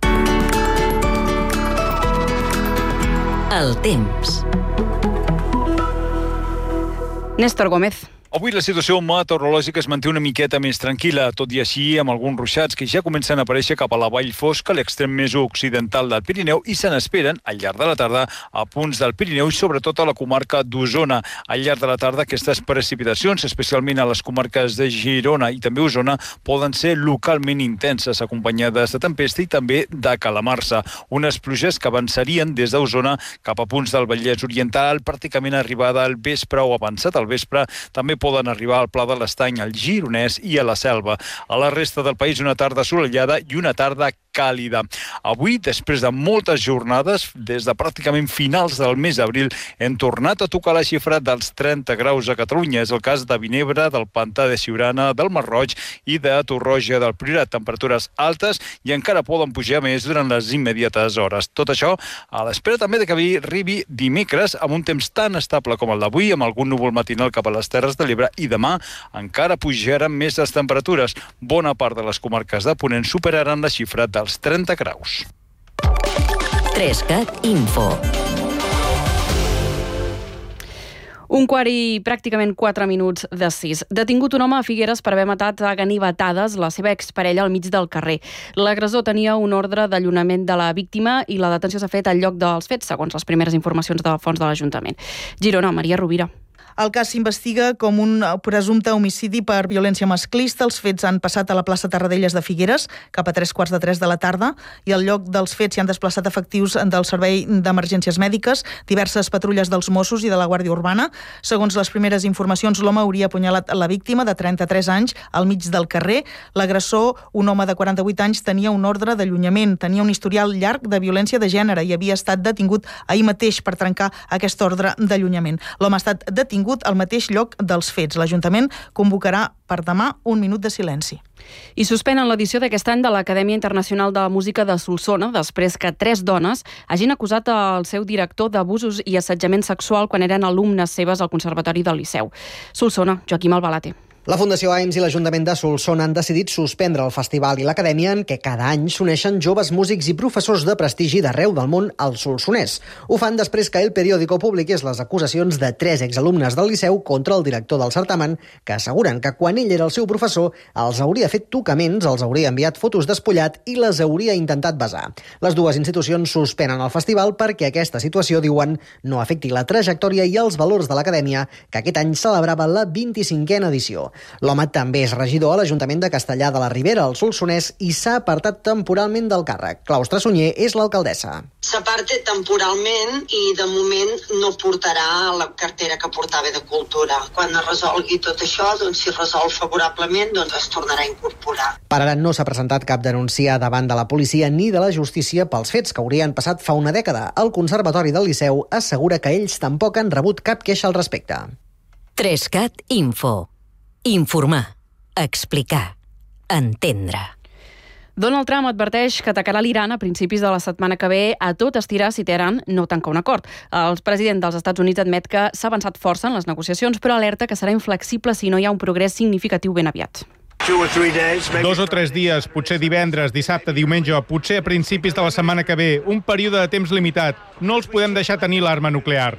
Speaker 9: El temps.
Speaker 19: Néstor Gómez.
Speaker 7: Avui la situació meteorològica es manté una miqueta més tranquil·la, tot i així amb alguns ruixats que ja comencen a aparèixer cap a la vall fosca, l'extrem més occidental del Pirineu, i se n'esperen al llarg de la tarda a punts del Pirineu i sobretot a la comarca d'Osona. Al llarg de la tarda aquestes precipitacions, especialment a les comarques de Girona i també Osona, poden ser localment intenses, acompanyades de tempesta i també de calamarsa. Unes pluges que avançarien des d'Osona cap a punts del Vallès Oriental, pràcticament arribada al vespre o avançat al vespre, també poden arribar al Pla de l'Estany, al Gironès i a la Selva. A la resta del país una tarda assolellada i una tarda càlida. Avui, després de moltes jornades, des de pràcticament finals del mes d'abril, hem tornat a tocar la xifra dels trenta graus a Catalunya. És el cas de Vinebre, del Pantà de Siurana, del Masroig i de Torroja del Priorat. Temperatures altes i encara poden pujar més durant les immediates hores. Tot això a l'espera també de que arribi dimecres amb un temps tan estable com el d'avui, amb algun núvol matinal cap a les Terres de l'Ebre, i demà encara pujaran més les temperatures. Bona part de les comarques de Ponent superaran la xifra dels trenta graus.
Speaker 9: trescat Info.
Speaker 19: Un quart i pràcticament quatre minuts de sis. Detingut un home a Figueres per haver matat a ganivetades la seva exparella al mig del carrer. L'agressor tenia un ordre d'allunament de la víctima i la detenció s'ha fet al lloc dels fets, segons les primeres informacions de fons de l'Ajuntament. Girona, Maria Rovira.
Speaker 8: El cas s'investiga com un presumpte homicidi per violència masclista. Els fets han passat a la plaça Tarradellas de Figueres, cap a tres quarts de tres de la tarda, i al lloc dels fets s'hi han desplaçat efectius del Servei d'Emergències Mèdiques, diverses patrulles dels Mossos i de la Guàrdia Urbana. Segons les primeres informacions, l'home hauria apunyalat la víctima, de trenta-tres anys, al mig del carrer. L'agressor, un home de quaranta-vuit anys, tenia un ordre d'allunyament, tenia un historial llarg de violència de gènere i havia estat detingut ahir mateix per trencar aquest ordre d'allunyament. L'home ha estat detingut al mateix lloc dels fets. L'Ajuntament convocarà per demà un minut de silenci.
Speaker 19: I suspenen l'edició d'aquest any de l'Acadèmia Internacional de Música de Solsona després que tres dones hagin acusat el seu director d'abusos i assetjament sexual quan eren alumnes seves al Conservatori del Liceu. Solsona, Joaquim Albalate.
Speaker 10: La Fundació A I M S i l'Ajuntament de Solsona han decidit suspendre el festival i l'acadèmia en què cada any s'uneixen joves músics i professors de prestigi d'arreu del món al Solsonès. Ho fan després que El Periódico publiqués les acusacions de tres exalumnes del Liceu contra el director del certamen, que asseguren que quan ell era el seu professor els hauria fet tocaments, els hauria enviat fotos despullat i les hauria intentat besar. Les dues institucions suspenen el festival perquè aquesta situació, diuen, no afecti la trajectòria i els valors de l'acadèmia, que aquest any celebrava la vint-i-cinquena edició. L'home també és regidor a l'Ajuntament de Castellar de la Ribera, al Solsonès, i s'ha apartat temporalment del càrrec. Claustre Sunyer és l'alcaldessa.
Speaker 11: S'aparte temporalment i de moment no portarà la cartera que portava de Cultura. Quan es resolgui tot això, doncs si resol favorablement, doncs es tornarà a incorporar.
Speaker 10: Per ara no s'ha presentat cap denúncia davant de la policia ni de la justícia pels fets que haurien passat fa una dècada. El Conservatori del Liceu assegura que ells tampoc han rebut cap queixa al respecte.
Speaker 9: trescat Info. Informar, explicar, entendre.
Speaker 19: Donald Trump adverteix que atacarà l'Iran a principis de la setmana que ve a tot estirar si Teheran no tanca un acord. El president dels Estats Units admet que s'ha avançat força en les negociacions, però alerta que serà inflexible si no hi ha un progrés significatiu ben aviat.
Speaker 12: Dos o tres dies, potser divendres, dissabte, diumenge, potser a principis de la setmana que ve, un període de temps limitat. No els podem deixar tenir l'arma nuclear.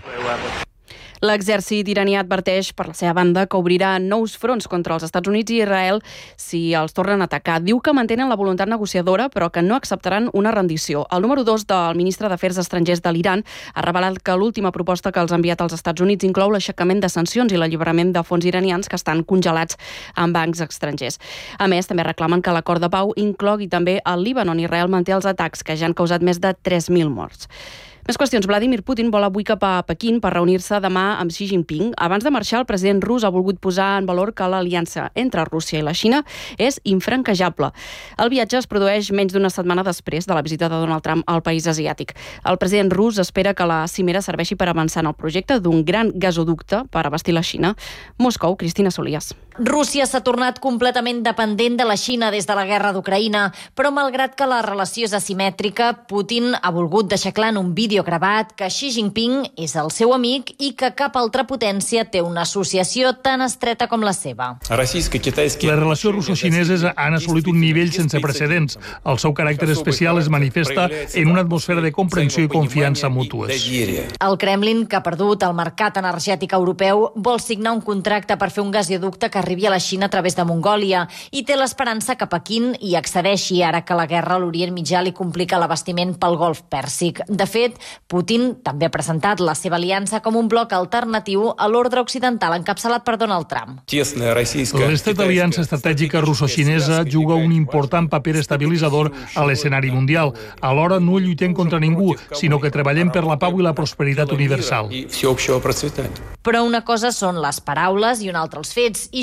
Speaker 19: L'exèrcit iranià adverteix, per la seva banda, que obrirà nous fronts contra els Estats Units i Israel si els tornen a atacar. Diu que mantenen la voluntat negociadora, però que no acceptaran una rendició. El número dos del ministre d'Afers Estrangers de l'Iran ha revelat que l'última proposta que els ha enviat als Estats Units inclou l'aixecament de sancions i l'alliberament de fons iranians que estan congelats en bancs estrangers. A més, també reclamen que l'acord de pau inclogui també el Líban, on Israel manté els atacs que ja han causat més de tres mil morts. Més qüestions. Vladimir Putin vol avui cap a Pequín per reunir-se demà amb Xi Jinping. Abans de marxar, el president rus ha volgut posar en valor que l'aliança entre Rússia i la Xina és infranquejable. El viatge es produeix menys d'una setmana després de la visita de Donald Trump al país asiàtic. El president rus espera que la cimera serveixi per avançar en el projecte d'un gran gasoducte per abastir la Xina. Moscou, Cristina Solias.
Speaker 14: Rússia s'ha tornat completament dependent de la Xina des de la guerra d'Ucraïna, però malgrat que la relació és asimètrica, Putin ha volgut deixar clar en un vídeo gravat que Xi Jinping és el seu amic i que cap altra potència té una associació tan estreta com la seva.
Speaker 15: Les relacions russo-xineses han assolit un nivell sense precedents. El seu caràcter especial es manifesta en una atmosfera de comprensió i confiança mútues.
Speaker 14: El Kremlin, que ha perdut el mercat energètic europeu, vol signar un contracte per fer un gasoducte que arribi a la Xina a través de Mongòlia i té l'esperança que Pequín hi accedeixi ara que la guerra a l'Orient Mitjà li complica l'abastiment pel Golf Pèrsic. De fet, Putin també ha presentat la seva aliança com un bloc alternatiu a l'ordre occidental encapçalat per Donald Trump.
Speaker 15: L'estreta aliança estratègica russo-xinesa juga un important paper estabilitzador a l'escenari mundial. Alhora no lluitem contra ningú, sinó que treballem per la pau i la prosperitat universal.
Speaker 14: Però una cosa són les paraules i una altra els fets, i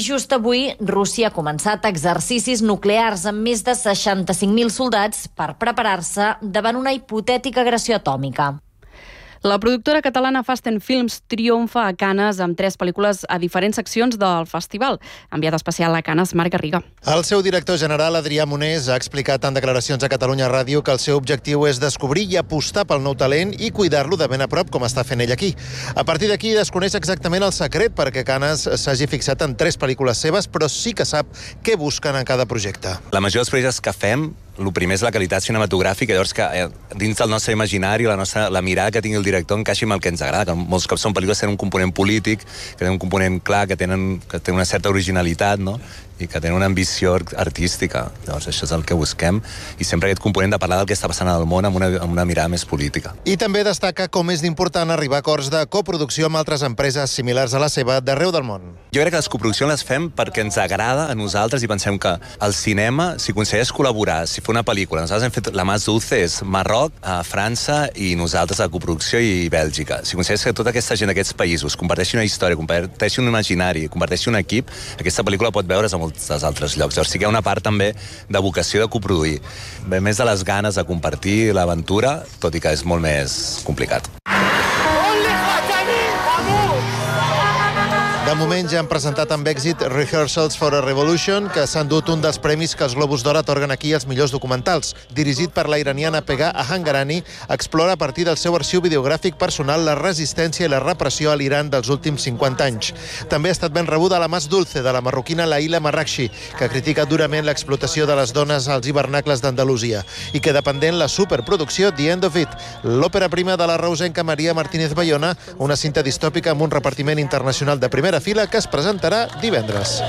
Speaker 14: just avui, Rússia ha començat exercicis nuclears amb més de seixanta-cinc mil soldats per preparar-se davant una hipotètica agressió atòmica.
Speaker 19: La productora catalana Fast and Films triomfa a Canes amb tres pel·lícules a diferents seccions del festival. Enviat especial a Canes, Marc Garriga.
Speaker 2: El seu director general, Adrià Monés, ha explicat en declaracions a Catalunya Ràdio que el seu objectiu és descobrir i apostar pel nou talent i cuidar-lo de ben a prop, com està fent ell aquí. A partir d'aquí desconeix exactament el secret perquè Canes s'hagi fixat en tres pel·lícules seves, però sí que sap què busquen en cada projecte.
Speaker 4: La major dels projectes que fem, el primer és la qualitat cinematogràfica, llavors que eh, dins del nostre imaginari, la, nostra, la mirada que tingui el director encaixi amb el que ens agrada, que molts cops són pel·lícules que tenen un component polític, que tenen un component clar, que tenen, que tenen una certa originalitat, no? I que tenen una ambició artística. Llavors això és el que busquem, i sempre aquest component de parlar del que està passant al món amb una, amb una mirada més política.
Speaker 2: I també destaca com és d'important arribar a acords de coproducció amb altres empreses similars a la seva d'arreu del món.
Speaker 4: Jo crec que les coproduccions les fem perquè ens agrada a nosaltres i pensem que el cinema, si aconsegueix col·laborar, si fa una pel·lícula, nosaltres hem fet La Más Dulce, és Marroc, a França i nosaltres a la coproducció i Bèlgica. Si aconsegueix que tota aquesta gent d'aquests països comparteixi una història, comparteixi un imaginari, comparteixi un equip, aquesta pel·lícula pot veure's a molts dels altres llocs. Llavors sí que hi ha una part també de vocació de coproduir. Ve més de les ganes de compartir l'aventura, tot i que és molt més complicat.
Speaker 2: De moment ja han presentat amb èxit Rehearsals for a Revolution, que s'han dut un dels premis que els Globus d'Or atorguen aquí als millors documentals. Dirigit per la iraniana Pegah Ahangarani, explora a partir del seu arxiu videogràfic personal la resistència i la repressió a l'Iran dels últims cinquanta anys. També ha estat ben rebuda La Más Dulce, de la marroquina Laila Marrakchi, que critica durament l'explotació de les dones als hivernacles d'Andalusia, i queda pendent la superproducció The End of It, l'òpera prima de la reusenca Maria Martínez Bayona, una cinta distòpica amb un repartiment internacional de primera fila que es presentarà divendres.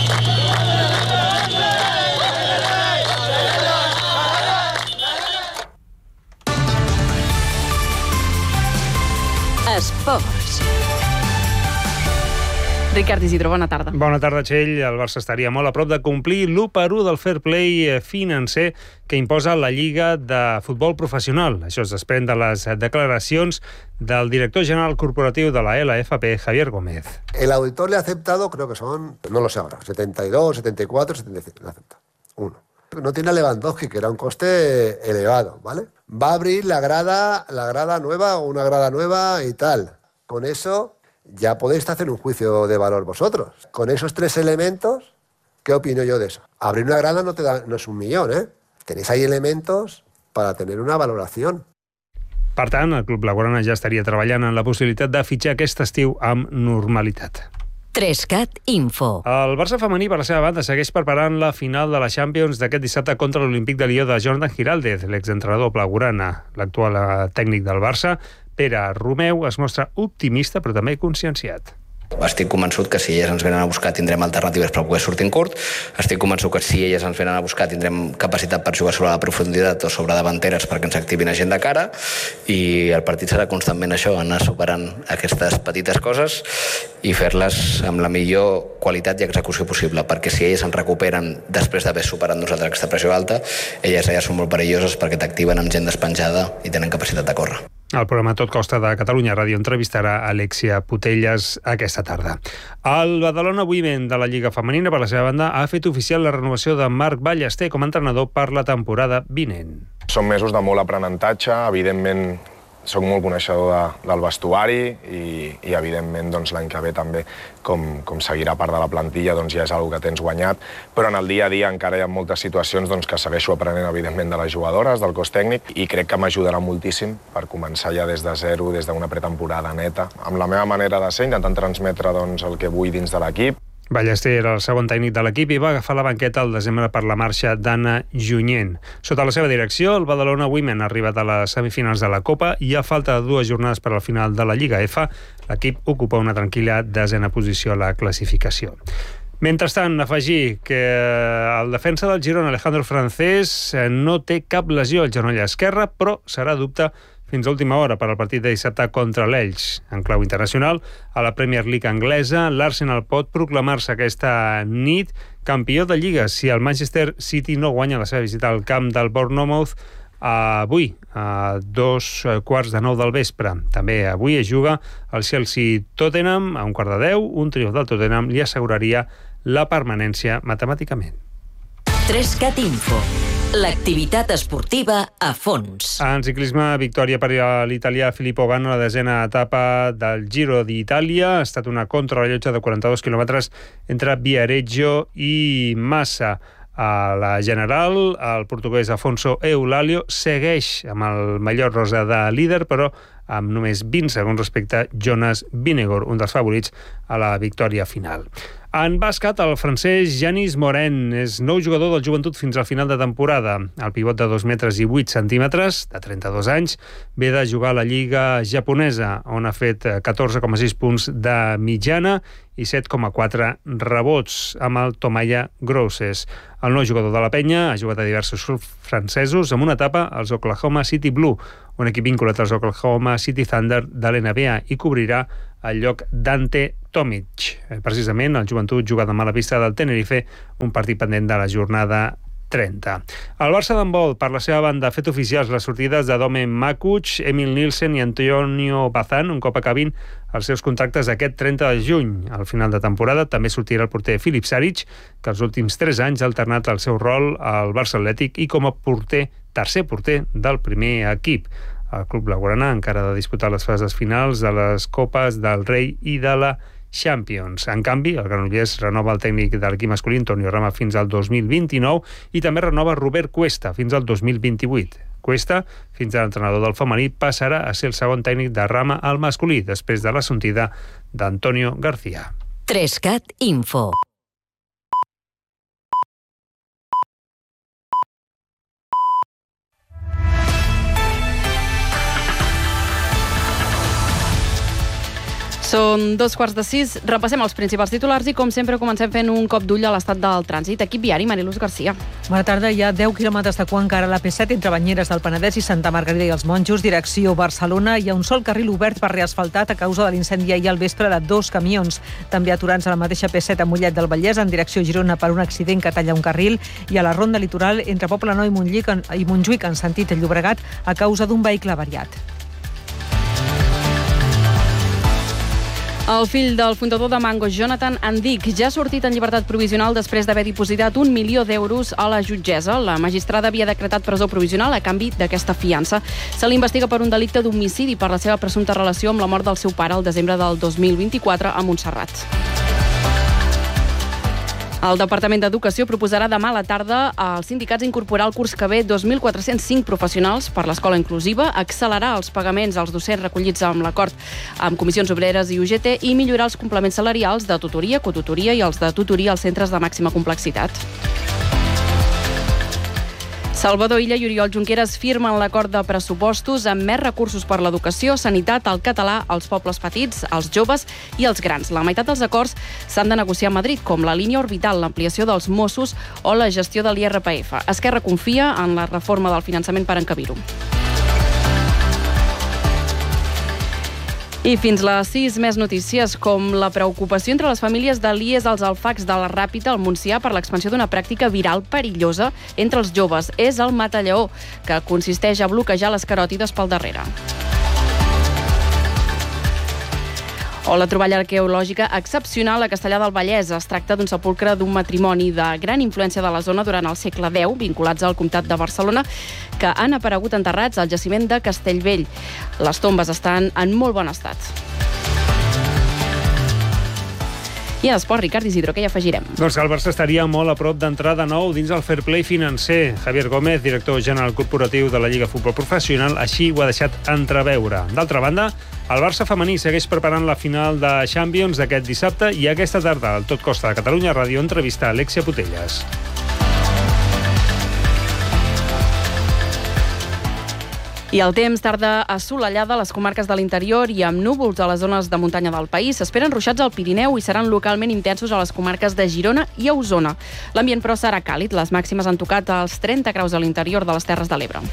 Speaker 9: Esports.
Speaker 19: Ricard Isidro, bona tarda.
Speaker 13: Bona tarda, Txell. El Barça estaria molt a prop de complir l'u per u del fair play financer que imposa la Lliga de Futbol Professional. Això es desprèn de les declaracions del director general corporatiu de la L F P, Javier Gómez.
Speaker 16: El auditor le ha aceptado, creo que son, no lo sé ahora, setenta y dos, setenta y cuatro, setenta y cinco, le acepta. Uno. No tiene a Lewandowski, que era un coste elevado, ¿vale? Va a abrir la grada, la grada nueva o una grada nueva y tal. Con eso ya podéis hacer un juicio de valor vosotros. Con esos tres elementos, ¿qué opino yo de eso? Abrir una grada no, te da, no es un millón, ¿eh? Tenéis ahí elementos para tener una valoración.
Speaker 13: Per tant, el Club Blaugrana ja estaria treballant en la possibilitat de fitxar aquest estiu amb normalitat.
Speaker 9: tres cat Info.
Speaker 13: El Barça femení, per la seva banda, segueix preparant la final de la Champions d'aquest dissabte contra l'Olímpic de Lió de Jordan Giraldez, l'exentrenador blaugrana. L'actual tècnic del Barça, Pere Romeu, es mostra optimista però també conscienciat.
Speaker 17: Estic convençut que si elles ens venen a buscar tindrem alternatives per poder sortir en curt. Estic convençut que si elles ens venen a buscar tindrem capacitat per jugar sobre la profunditat o sobre davanteres perquè ens activin a gent de cara, i el partit serà constantment això, anar superant aquestes petites coses i fer-les amb la millor qualitat i execució possible, perquè si elles ens recuperen després d'haver superat nosaltres aquesta pressió alta, elles elles són molt perilloses perquè t'activen amb gent despenjada i tenen capacitat de córrer.
Speaker 13: El programa Tot Costa de Catalunya Ràdio entrevistarà Alexia Putelles aquesta tarda. El Badalona Women de la Lliga Femenina, per la seva banda, ha fet oficial la renovació de Marc Ballester com a entrenador per la temporada vinent.
Speaker 18: Són mesos de molt aprenentatge, evidentment soc molt coneixedor de, del vestuari i, i evidentment doncs, l'any que ve també, com, com seguirà part de la plantilla, doncs, ja és una cosa que tens guanyat, però en el dia a dia encara hi ha moltes situacions doncs, que segueixo aprenent evidentment de les jugadores, del cos tècnic, i crec que m'ajudarà moltíssim per començar ja des de zero, des d'una pretemporada neta, amb la meva manera de ser, intentant transmetre doncs, el que vull dins de l'equip.
Speaker 13: Ballester era el segon tècnic de l'equip i va agafar la banqueta al desembre per la marxa d'Anna Junyent. Sota la seva direcció, el Badalona Women ha arribat a les semifinals de la Copa i a falta de dues jornades per al final de la Lliga F, l'equip ocupa una tranquil·la desena posició a la classificació. Mentrestant, afegir que el defensa del Girona, Alejandro Francés, no té cap lesió al genoll esquerre, però serà dubte fins a última hora per al partit de dissabte contra l'Elx. En clau internacional, a la Premier League anglesa, l'Arsenal pot proclamar-se aquesta nit campió de Lliga si el Manchester City no guanya la seva visita al camp del Bournemouth avui, a dos quarts de nou del vespre. També avui es juga el Chelsea-Tottenham a un quart de deu. Un triomf del Tottenham li asseguraria la permanència matemàticament.
Speaker 9: tres cat Info. L'activitat esportiva a fons.
Speaker 13: En ciclisme, victòria per a l'italià Filippo Ganna a la desena etapa del Giro d'Itàlia. Ha estat una contrarellotge de quaranta-dos quilòmetres entre Viareggio i Massa. A la general, el portuguès Afonso Eulalio segueix amb el mallot rosa de líder, però amb només vint segons respecte a Jonas Vingegaard, un dels favorits a la victòria final. En bàsquet, el francès Yanis Morin és nou jugador del Joventut fins al final de temporada. El pivot de dos metres i vuit centímetres, de trenta-dos anys, ve de jugar a la Lliga japonesa, on ha fet catorze coma sis punts de mitjana i set coma quatre rebots amb el Tomaya Grosses. El nou jugador de la penya ha jugat a diversos clubs francesos amb una etapa als Oklahoma City Blue, un equip vinculat als Oklahoma City Thunder de l'N B A, i cobrirà el lloc d'Ante Tomic. Precisament, el Joventut juga demà a la pista del Tenerife, un partit pendent de la jornada trenta. El Barça d'handbol, per la seva banda, ha fet oficials les sortides de Domen Makuch, Emil Nielsen i Antonio Bazán, un cop acabin els seus contractes aquest trenta de juny. Al final de temporada també sortirà el porter Filip Saric, que els últims tres anys ha alternat el seu rol al Barça Atlètic i com a porter, tercer porter del primer equip. El club blaugrana encara ha de disputar les fases finals de les Copes del Rei i de la Champions. En canvi, el Granollers renova el tècnic de l'equip masculí, Antonio Rama, fins al dos mil vint-i-nou i també renova Robert Cuesta fins al dos mil vint-i-vuit. Cuesta, fins a l'entrenador del femení, passarà a ser el segon tècnic de Rama al masculí, després de la sortida d'Antonio García.
Speaker 9: tres cat Info.
Speaker 19: Són dos quarts de sis. Repassem els principals titulars i, com sempre, comencem fent un cop d'ull a l'estat del trànsit. Equip viari, Mariluz Garcia.
Speaker 20: Bona tarda. Hi ha deu quilòmetres de cua encara a l'A P set entre Banyeres del Penedès i Santa Margarida i els Monjos, direcció Barcelona. Hi ha un sol carril obert per reasfaltat a causa de l'incendi ahir al vespre de dos camions. També aturants a la mateixa P set a Mollet del Vallès en direcció Girona per un accident que talla un carril, i a la ronda litoral entre Poblenou i Montjuïc en, i Montjuïc en sentit Llobregat a causa d'un vehicle avariat.
Speaker 19: El fill del fundador de Mango, Jonathan Andic, ja ha sortit en llibertat provisional després d'haver dipositat un milió d'euros a la jutgessa. La magistrada havia decretat presó provisional a canvi d'aquesta fiança. Se l'investiga per un delicte d'homicidi per la seva presumpta relació amb la mort del seu pare el desembre del dos mil vint-i-quatre a Montserrat. El Departament d'Educació proposarà demà a la tarda als sindicats incorporar al curs que ve dos mil quatre-cents cinc professionals per l'escola inclusiva, accelerar els pagaments als docents recollits amb l'acord amb comissions obreres i U G T i millorar els complements salarials de tutoria, cotutoria i els de tutoria als centres de màxima complexitat. Salvador Illa i Oriol Junqueras firmen l'acord de pressupostos amb més recursos per l'educació, sanitat, el català, els pobles petits, els joves i els grans. La meitat dels acords s'han de negociar a Madrid, com la línia orbital, l'ampliació dels Mossos o la gestió de l'I R P F. Esquerra confia en la reforma del finançament per encabir-ho. I fins les sis, més notícies, com la preocupació entre les famílies de l'I E S als alfacs de la Ràpita al Montsià per l'expansió d'una pràctica viral perillosa entre els joves. És el matallaó, que consisteix a bloquejar les caròtides pel darrere. O la troballa arqueològica excepcional a Castellar del Vallès. Es tracta d'un sepulcre d'un matrimoni de gran influència de la zona durant el segle deu, vinculats al comtat de Barcelona, que han aparegut enterrats al jaciment de Castellvell. Les tombes estan en molt bon estat. I en esport, Ricard Isidro, què hi afegirem?
Speaker 13: Doncs que el Barça estaria molt a prop d'entrar de nou dins el fair play financer. Javier Gómez, director general corporatiu de la Lliga Futbol Professional, així ho ha deixat entreveure. D'altra banda, el Barça femení segueix preparant la final de Champions d'aquest dissabte i aquesta tarda, al Tot Costa de Catalunya Ràdio, entrevista a Alexia Putelles.
Speaker 19: I el temps tarda assolellada a les comarques de l'interior i amb núvols a les zones de muntanya del país. S'esperen ruixats al Pirineu i seran localment intensos a les comarques de Girona i a Osona. L'ambient, però, serà càlid. Les màximes han tocat els trenta graus a l'interior de les Terres de l'Ebre.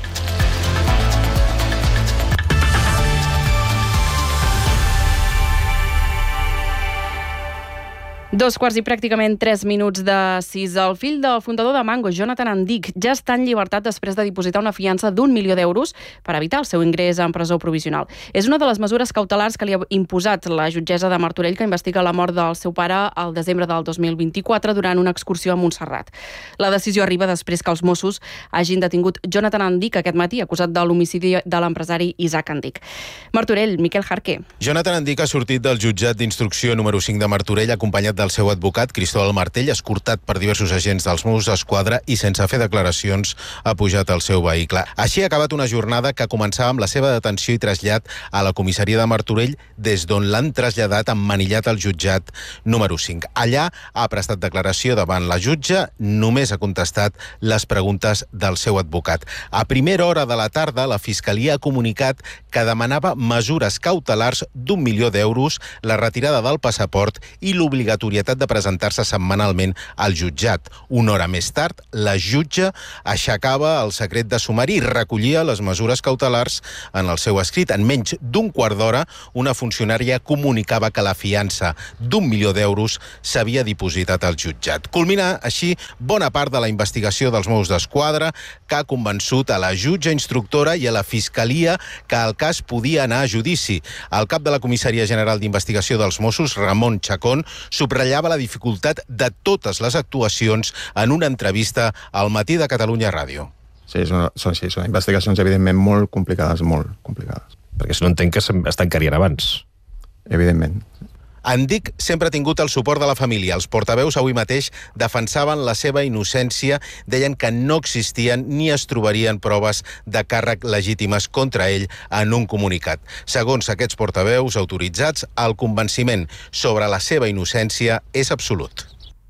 Speaker 19: Dos quarts i pràcticament tres minuts de sis. El fill del fundador de Mango, Jonathan Andic, ja està en llibertat després de dipositar una fiança d'un milió d'euros per evitar el seu ingrés en presó provisional. És una de les mesures cautelars que li ha imposat la jutgessa de Martorell, que investiga la mort del seu pare al desembre del dos mil vint-i-quatre durant una excursió a Montserrat. La decisió arriba després que els Mossos hagin detingut Jonathan Andic aquest matí, acusat de l'homicidi de l'empresari Isaac Andic. Martorell, Miquel Jarqué.
Speaker 5: Jonathan Andic ha sortit del jutjat d'instrucció número cinc de Martorell acompanyat del seu advocat, Cristóbal Martell, escortat per diversos agents dels Mossos d'Esquadra i sense fer declaracions ha pujat al seu vehicle. Així ha acabat una jornada que començava amb la seva detenció i trasllat a la comissaria de Martorell, des d'on l'han traslladat emmanillat al jutjat número cinc. Allà ha prestat declaració davant la jutge, només ha contestat les preguntes del seu advocat. A primera hora de la tarda, la Fiscalia ha comunicat que demanava mesures cautelars d'un milió d'euros, la retirada del passaport i l'obligatorietat de presentar-se setmanalment al jutjat. Una hora més tard, la jutge aixecava el secret de sumari i recollia les mesures cautelars en el seu escrit. En menys d'un quart d'hora, una funcionària comunicava que la fiança d'un milió d'euros s'havia dipositat al jutjat. Culmina així bona part de la investigació dels Mossos d'Esquadra, que ha convençut a la jutge instructora i a la Fiscalia que el cas podia anar a judici. El cap de la Comissaria General d'Investigació dels Mossos, Ramon Chacón, subratllava la dificultat de totes les actuacions en una entrevista al Matí de Catalunya Ràdio.
Speaker 21: Sí, són, són, sí, són investigacions evidentment molt complicades, molt complicades.
Speaker 23: Perquè si no entenc que es tancarien abans.
Speaker 21: Evidentment.
Speaker 5: Andic sempre ha tingut el suport de la família. Els portaveus avui mateix defensaven la seva innocència, deien que no existien ni es trobarien proves de càrrec legítimes contra ell en un comunicat. Segons aquests portaveus autoritzats, el convenciment sobre la seva innocència és absolut.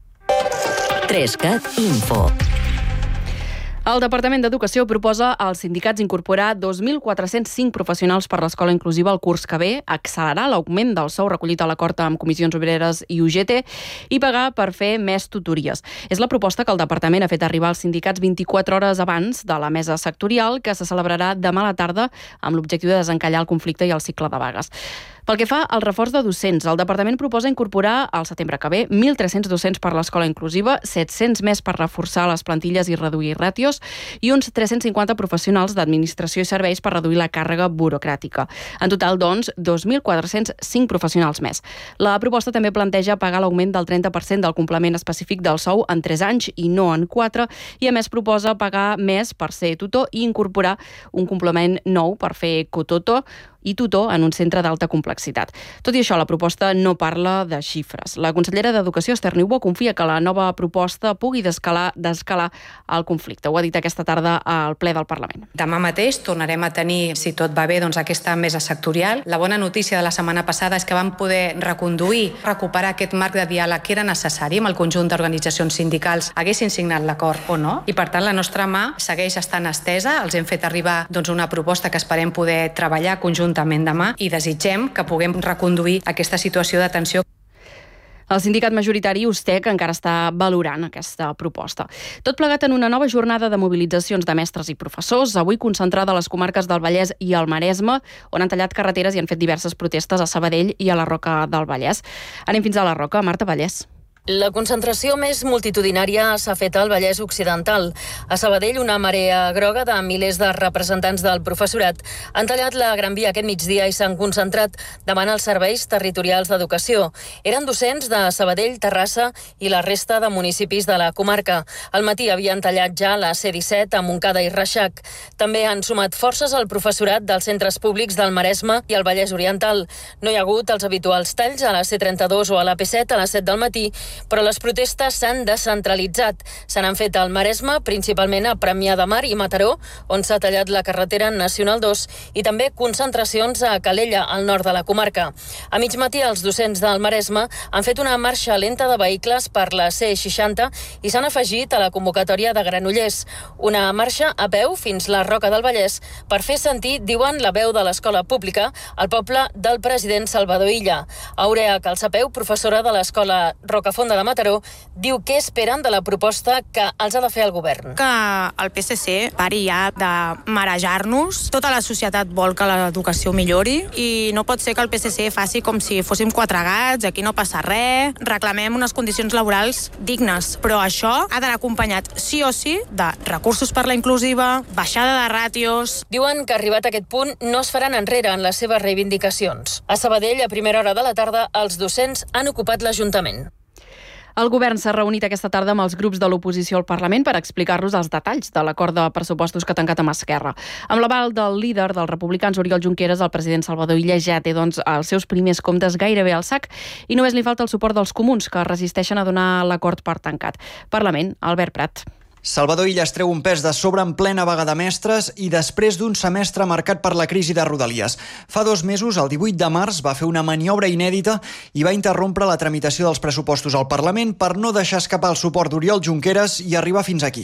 Speaker 9: Trescat Info.
Speaker 19: El Departament d'Educació proposa als sindicats incorporar dos mil quatre-cents cinc professionals per l'escola inclusiva el curs que ve, accelerar l'augment del sou recollit a l'acord amb Comissions Obreres i U G T i pagar per fer més tutories. És la proposta que el Departament ha fet arribar als sindicats vint-i-quatre hores abans de la mesa sectorial, que se celebrarà demà a la tarda amb l'objectiu de desencallar el conflicte i el cicle de vagues. Pel que fa al reforç de docents, el Departament proposa incorporar al setembre que ve mil tres-cents docents per l'escola inclusiva, set-cents més per reforçar les plantilles i reduir ràtios i uns tres-cents cinquanta professionals d'administració i serveis per reduir la càrrega burocràtica. En total, doncs, dos mil quatre-cents cinc professionals més. La proposta també planteja pagar l'augment del trenta per cent del complement específic del sou en tres anys i no en quatre, i a més proposa pagar més per ser tutor i incorporar un complement nou per fer cototo i tutor en un centre d'alta complexitat. Tot i això, la proposta no parla de xifres. La consellera d'Educació, Esther Niubó, confia que la nova proposta pugui descalar, descalar el conflicte. Ho ha dit aquesta tarda al ple del Parlament.
Speaker 22: Demà mateix tornarem a tenir, si tot va bé, doncs aquesta mesa sectorial. La bona notícia de la setmana passada és que vam poder reconduir, recuperar aquest marc de diàleg que era necessari amb el conjunt d'organitzacions sindicals, haguessin signat l'acord o no. I per tant, la nostra mà segueix estant estesa. Els hem fet arribar doncs, una proposta que esperem poder treballar conjuntament demà i desitgem que puguem reconduir aquesta situació de tensió.
Speaker 19: El sindicat majoritari USTEC encara està valorant aquesta proposta. Tot plegat en una nova jornada de mobilitzacions de mestres i professors, avui concentrada a les comarques del Vallès i al Maresme, on han tallat carreteres i han fet diverses protestes a Sabadell i a la Roca del Vallès. Anem fins a la Roca. Marta Vallès.
Speaker 24: La concentració més multitudinària s'ha fet al Vallès Occidental. A Sabadell, una marea groga de milers de representants del professorat han tallat la Gran Via aquest migdia i s'han concentrat davant els serveis territorials d'educació. Eren docents de Sabadell, Terrassa i la resta de municipis de la comarca. Al matí havien tallat ja la C disset a Montcada i Reixac. També han sumat forces al professorat dels centres públics del Maresme i el Vallès Oriental. No hi ha hagut els habituals talls a la C trenta-dos o a la P set a les set del matí, però les protestes s'han descentralitzat. Se n'han fet al Maresme, principalment a Premià de Mar i Mataró, on s'ha tallat la carretera Nacional dos, i també concentracions a Calella, al nord de la comarca. A mig matí, els docents del Maresme han fet una marxa lenta de vehicles per la C seixanta i s'han afegit a la convocatòria de Granollers. Una marxa a peu fins la Roca del Vallès per fer sentir, diuen, la veu de l'escola pública al poble del president Salvador Illa. Aurea Calçapeu, professora de l'escola Rocafort Fonda de Mataró, diu què esperen de la proposta que els ha de fer el govern.
Speaker 1: Que el P S C pari ja de marejar-nos. Tota la societat vol que l'educació millori i no pot ser que el P S C faci com si fóssim quatre gats, aquí no passa res, reclamem unes condicions laborals dignes, però això ha d'anar acompanyat sí o sí de recursos per la inclusiva, baixada de ràtios.
Speaker 24: Diuen que arribat a aquest punt no es faran enrere en les seves reivindicacions. A Sabadell, a primera hora de la tarda, els docents han ocupat l'Ajuntament.
Speaker 19: El govern s'ha reunit aquesta tarda amb els grups de l'oposició al Parlament per explicar-los els detalls de l'acord de pressupostos que ha tancat amb Esquerra. Amb l'aval del líder dels republicans, Oriol Junqueras, el president Salvador Illa ja té doncs, els seus primers comptes gairebé al sac i només li falta el suport dels comuns, que resisteixen a donar l'acord per tancat. Parlament, Albert Prat.
Speaker 3: Salvador Illa es treu un pes de sobre en plena vaga de mestres i després d'un semestre marcat per la crisi de Rodalies. Fa dos mesos, el divuit de març, va fer una maniobra inèdita i va interrompre la tramitació dels pressupostos al Parlament per no deixar escapar el suport d'Oriol Junqueras i arribar fins aquí.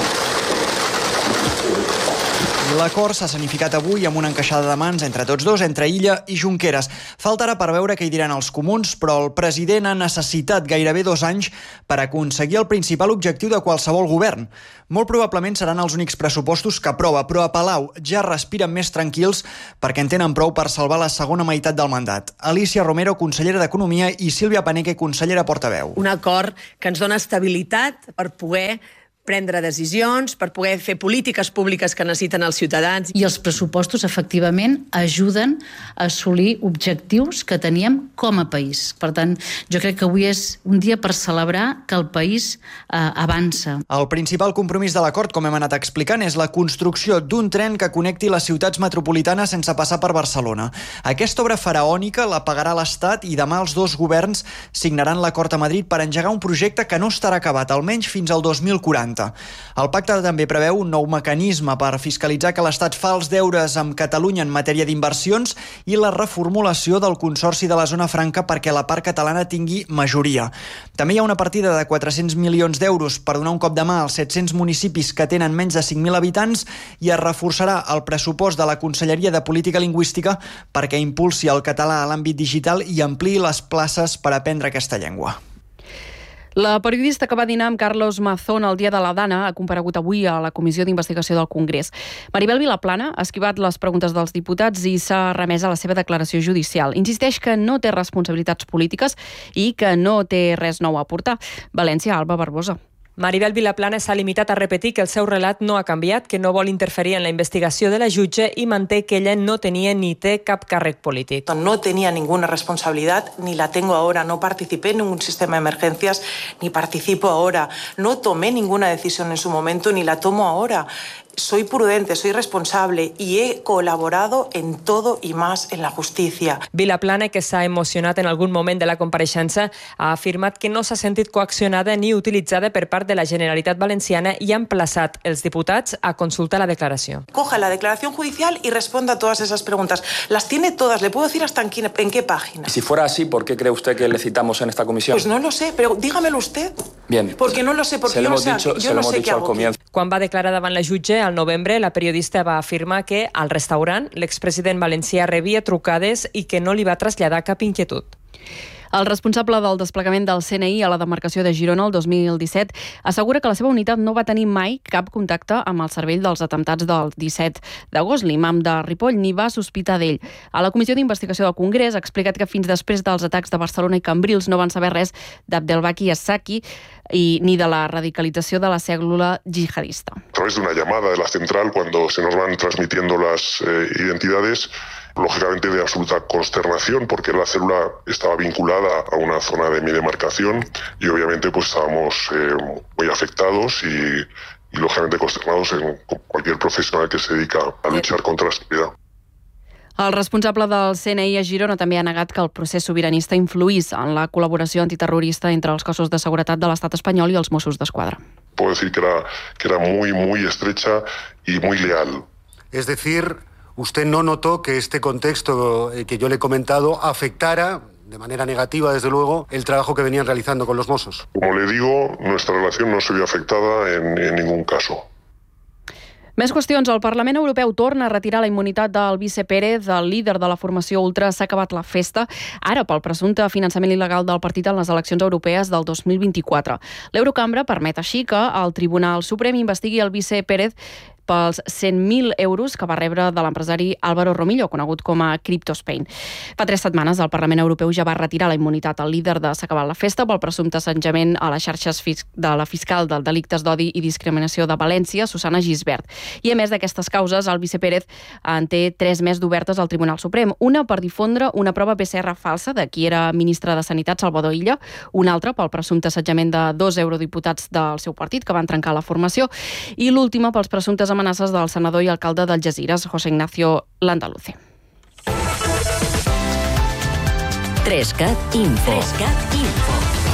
Speaker 3: L'acord s'ha escenificat avui amb una encaixada de mans entre tots dos, entre Illa i Junqueras. Faltarà per veure què hi diran els comuns, però el president ha necessitat gairebé dos anys per aconseguir el principal objectiu de qualsevol govern. Molt probablement seran els únics pressupostos que aprova, però a Palau ja respiren més tranquils perquè en tenen prou per salvar la segona meitat del mandat. Alicia Romero, consellera d'Economia, i Sílvia Paneque, consellera portaveu.
Speaker 6: Un acord que ens dona estabilitat per poder prendre decisions, per poder fer polítiques públiques que necessiten els ciutadans.
Speaker 7: I els pressupostos, efectivament, ajuden a assolir objectius que teníem com a país. Per tant, jo crec que avui és un dia per celebrar que el país eh, avança.
Speaker 3: El principal compromís de l'acord, com hem anat explicant, és la construcció d'un tren que connecti les ciutats metropolitanes sense passar per Barcelona. Aquesta obra faraònica la pagarà l'Estat i demà els dos governs signaran l'acord a Madrid per engegar un projecte que no estarà acabat, almenys fins al dos mil quaranta. El pacte també preveu un nou mecanisme per fiscalitzar que l'Estat fa els deures amb Catalunya en matèria d'inversions i la reformulació del Consorci de la Zona Franca perquè la part catalana tingui majoria. També hi ha una partida de quatre-cents milions d'euros per donar un cop de mà als set-cents municipis que tenen menys de cinc mil habitants i es reforçarà el pressupost de la Conselleria de Política Lingüística perquè impulsi el català a l'àmbit digital i ampliï les places per aprendre aquesta llengua.
Speaker 19: La periodista que va dinar amb Carlos Mazón el dia de la Dana ha comparegut avui a la Comissió d'Investigació del Congrés. Maribel Vilaplana ha esquivat les preguntes dels diputats i s'ha remès a la seva declaració judicial. Insisteix que no té responsabilitats polítiques i que no té res nou a aportar. València, Alba Barbosa.
Speaker 25: Maribel Vilaplana s'ha limitat a repetir que el seu relat no ha canviat, que no vol interferir en la investigació de la jutge i manté que ella no tenia ni té cap càrrec polític.
Speaker 26: No tenía ninguna responsabilidad, ni la tengo ahora. No participé en ningún sistema de emergencias, ni participo ahora. No tomé ninguna decisión en su momento, ni la tomo ahora. Soy prudente, soy responsable y he colaborado en todo y más en la justícia.
Speaker 25: Vilaplana, que s'ha emocionat en algun moment de la compareixença, ha afirmat que no s'ha sentit coaccionada ni utilitzada per part de la Generalitat Valenciana i ha emplaçat els diputats a consultar la declaració.
Speaker 26: Coja la declaración judicial y responda a todas esas preguntas. Las tiene todas, le puedo decir hasta en qué, en qué página.
Speaker 27: Y si fuera así, ¿por qué cree usted que le citamos en esta comisión?
Speaker 26: Pues no lo sé, pero dígamelo usted.
Speaker 27: Bien.
Speaker 26: Porque no lo sé, porque
Speaker 27: se
Speaker 26: yo
Speaker 27: lo
Speaker 26: no sé,
Speaker 27: dicho,
Speaker 26: yo
Speaker 27: se
Speaker 26: no
Speaker 27: lo hemos
Speaker 26: sé qué
Speaker 27: dicho al
Speaker 26: hago.
Speaker 27: comienzo.
Speaker 25: Quan va declarar davant la jutge, al novembre, la periodista va afirmar que al restaurant l'expresident valencià rebia trucades i que no li va traslladar cap inquietud.
Speaker 19: El responsable del desplegament del C N I a la demarcació de Girona el dos mil disset assegura que la seva unitat no va tenir mai cap contacte amb el cervell dels atemptats del disset d'agost. L'imam de Ripoll ni va sospitar d'ell. A la Comissió d'Investigació del Congrés ha explicat que fins després dels atacs de Barcelona i Cambrils no van saber res d'Abdelbaki Assaki y ni de la radicalización de la célula yihadista.
Speaker 28: A través de una llamada de la central, cuando se nos van transmitiendo las eh, identidades, lógicamente de absoluta consternación, porque la célula estaba vinculada a una zona de mi demarcación y obviamente pues estábamos eh, muy afectados y, y lógicamente consternados en cualquier profesional que se dedica a luchar contra la seguridad.
Speaker 19: El responsable del C N I a Girona també ha negat que el procés sobiranista influís en la col·laboració antiterrorista entre els cossos de seguretat de l'estat espanyol i els Mossos d'Esquadra.
Speaker 28: Puedo decir que era, que era muy, muy estrecha y muy leal.
Speaker 29: Es decir, usted no notó que este contexto que yo le he comentado afectara de manera negativa, desde luego, el trabajo que venían realizando con los Mossos.
Speaker 28: Como le digo, nuestra relación no se vio afectada en, en ningún caso.
Speaker 19: Més qüestions. El Parlament Europeu torna a retirar la immunitat del vice Pérez, el líder de la formació ultra. S'ha acabat la festa, ara pel presumpte finançament il·legal del partit en les eleccions europees del dos mil vint-i-quatre. L'Eurocambra permet així que el Tribunal Suprem investigui el vice Pérez pels cent mil euros que va rebre de l'empresari Álvaro Romillo, conegut com a CryptoSpain. Fa tres setmanes el Parlament Europeu ja va retirar la immunitat al líder de S'ha acabat la festa pel presumpte assetjament a les xarxes de la fiscal dels delictes d'odi i discriminació de València, Susana Gisbert. I a més d'aquestes causes, el vice Pérez en té tres més d'obertes al Tribunal Suprem. Una per difondre una prova P C R falsa de qui era ministre de Sanitat, Salvador Illa, una altra pel presumpte assetjament de dos eurodiputats del seu partit que van trencar la formació, i l'última pels presumptes amenaces del senador i alcalde d'Algesires, José Ignacio Landaluce.
Speaker 9: Trescat Info. Trescat Info.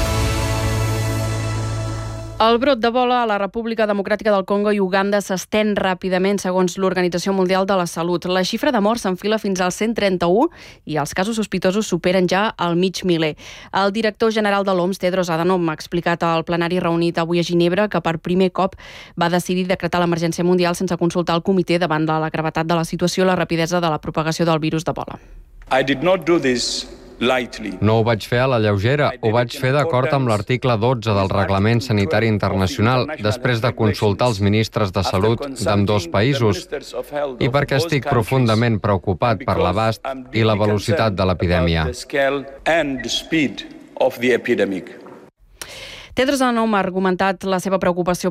Speaker 19: El brot d'Ebola a la República Democràtica del Congo i Uganda s'estén ràpidament, segons l'Organització Mundial de la Salut. La xifra de morts s'enfila fins als cent trenta-u i els casos sospitosos superen ja el mig miler. El director general de l'O M S, Tedros Adhanom, ha explicat al plenari reunit avui a Ginebra que per primer cop va decidir decretar l'emergència mundial sense consultar el comitè davant de la gravetat de la situació i la rapidesa de la propagació del virus d'Ebola.
Speaker 2: I did not do this lightly.
Speaker 4: No ho vaig fer a la lleugera, ho vaig fer d'acord amb l'article dotze del Reglament Sanitari Internacional, després de consultar els ministres de salut d'ambdós països i perquè estic profundament preocupat per l'abast i la velocitat de l'epidèmia.
Speaker 19: Tedros Adhanom ha argumentat la seva preocupació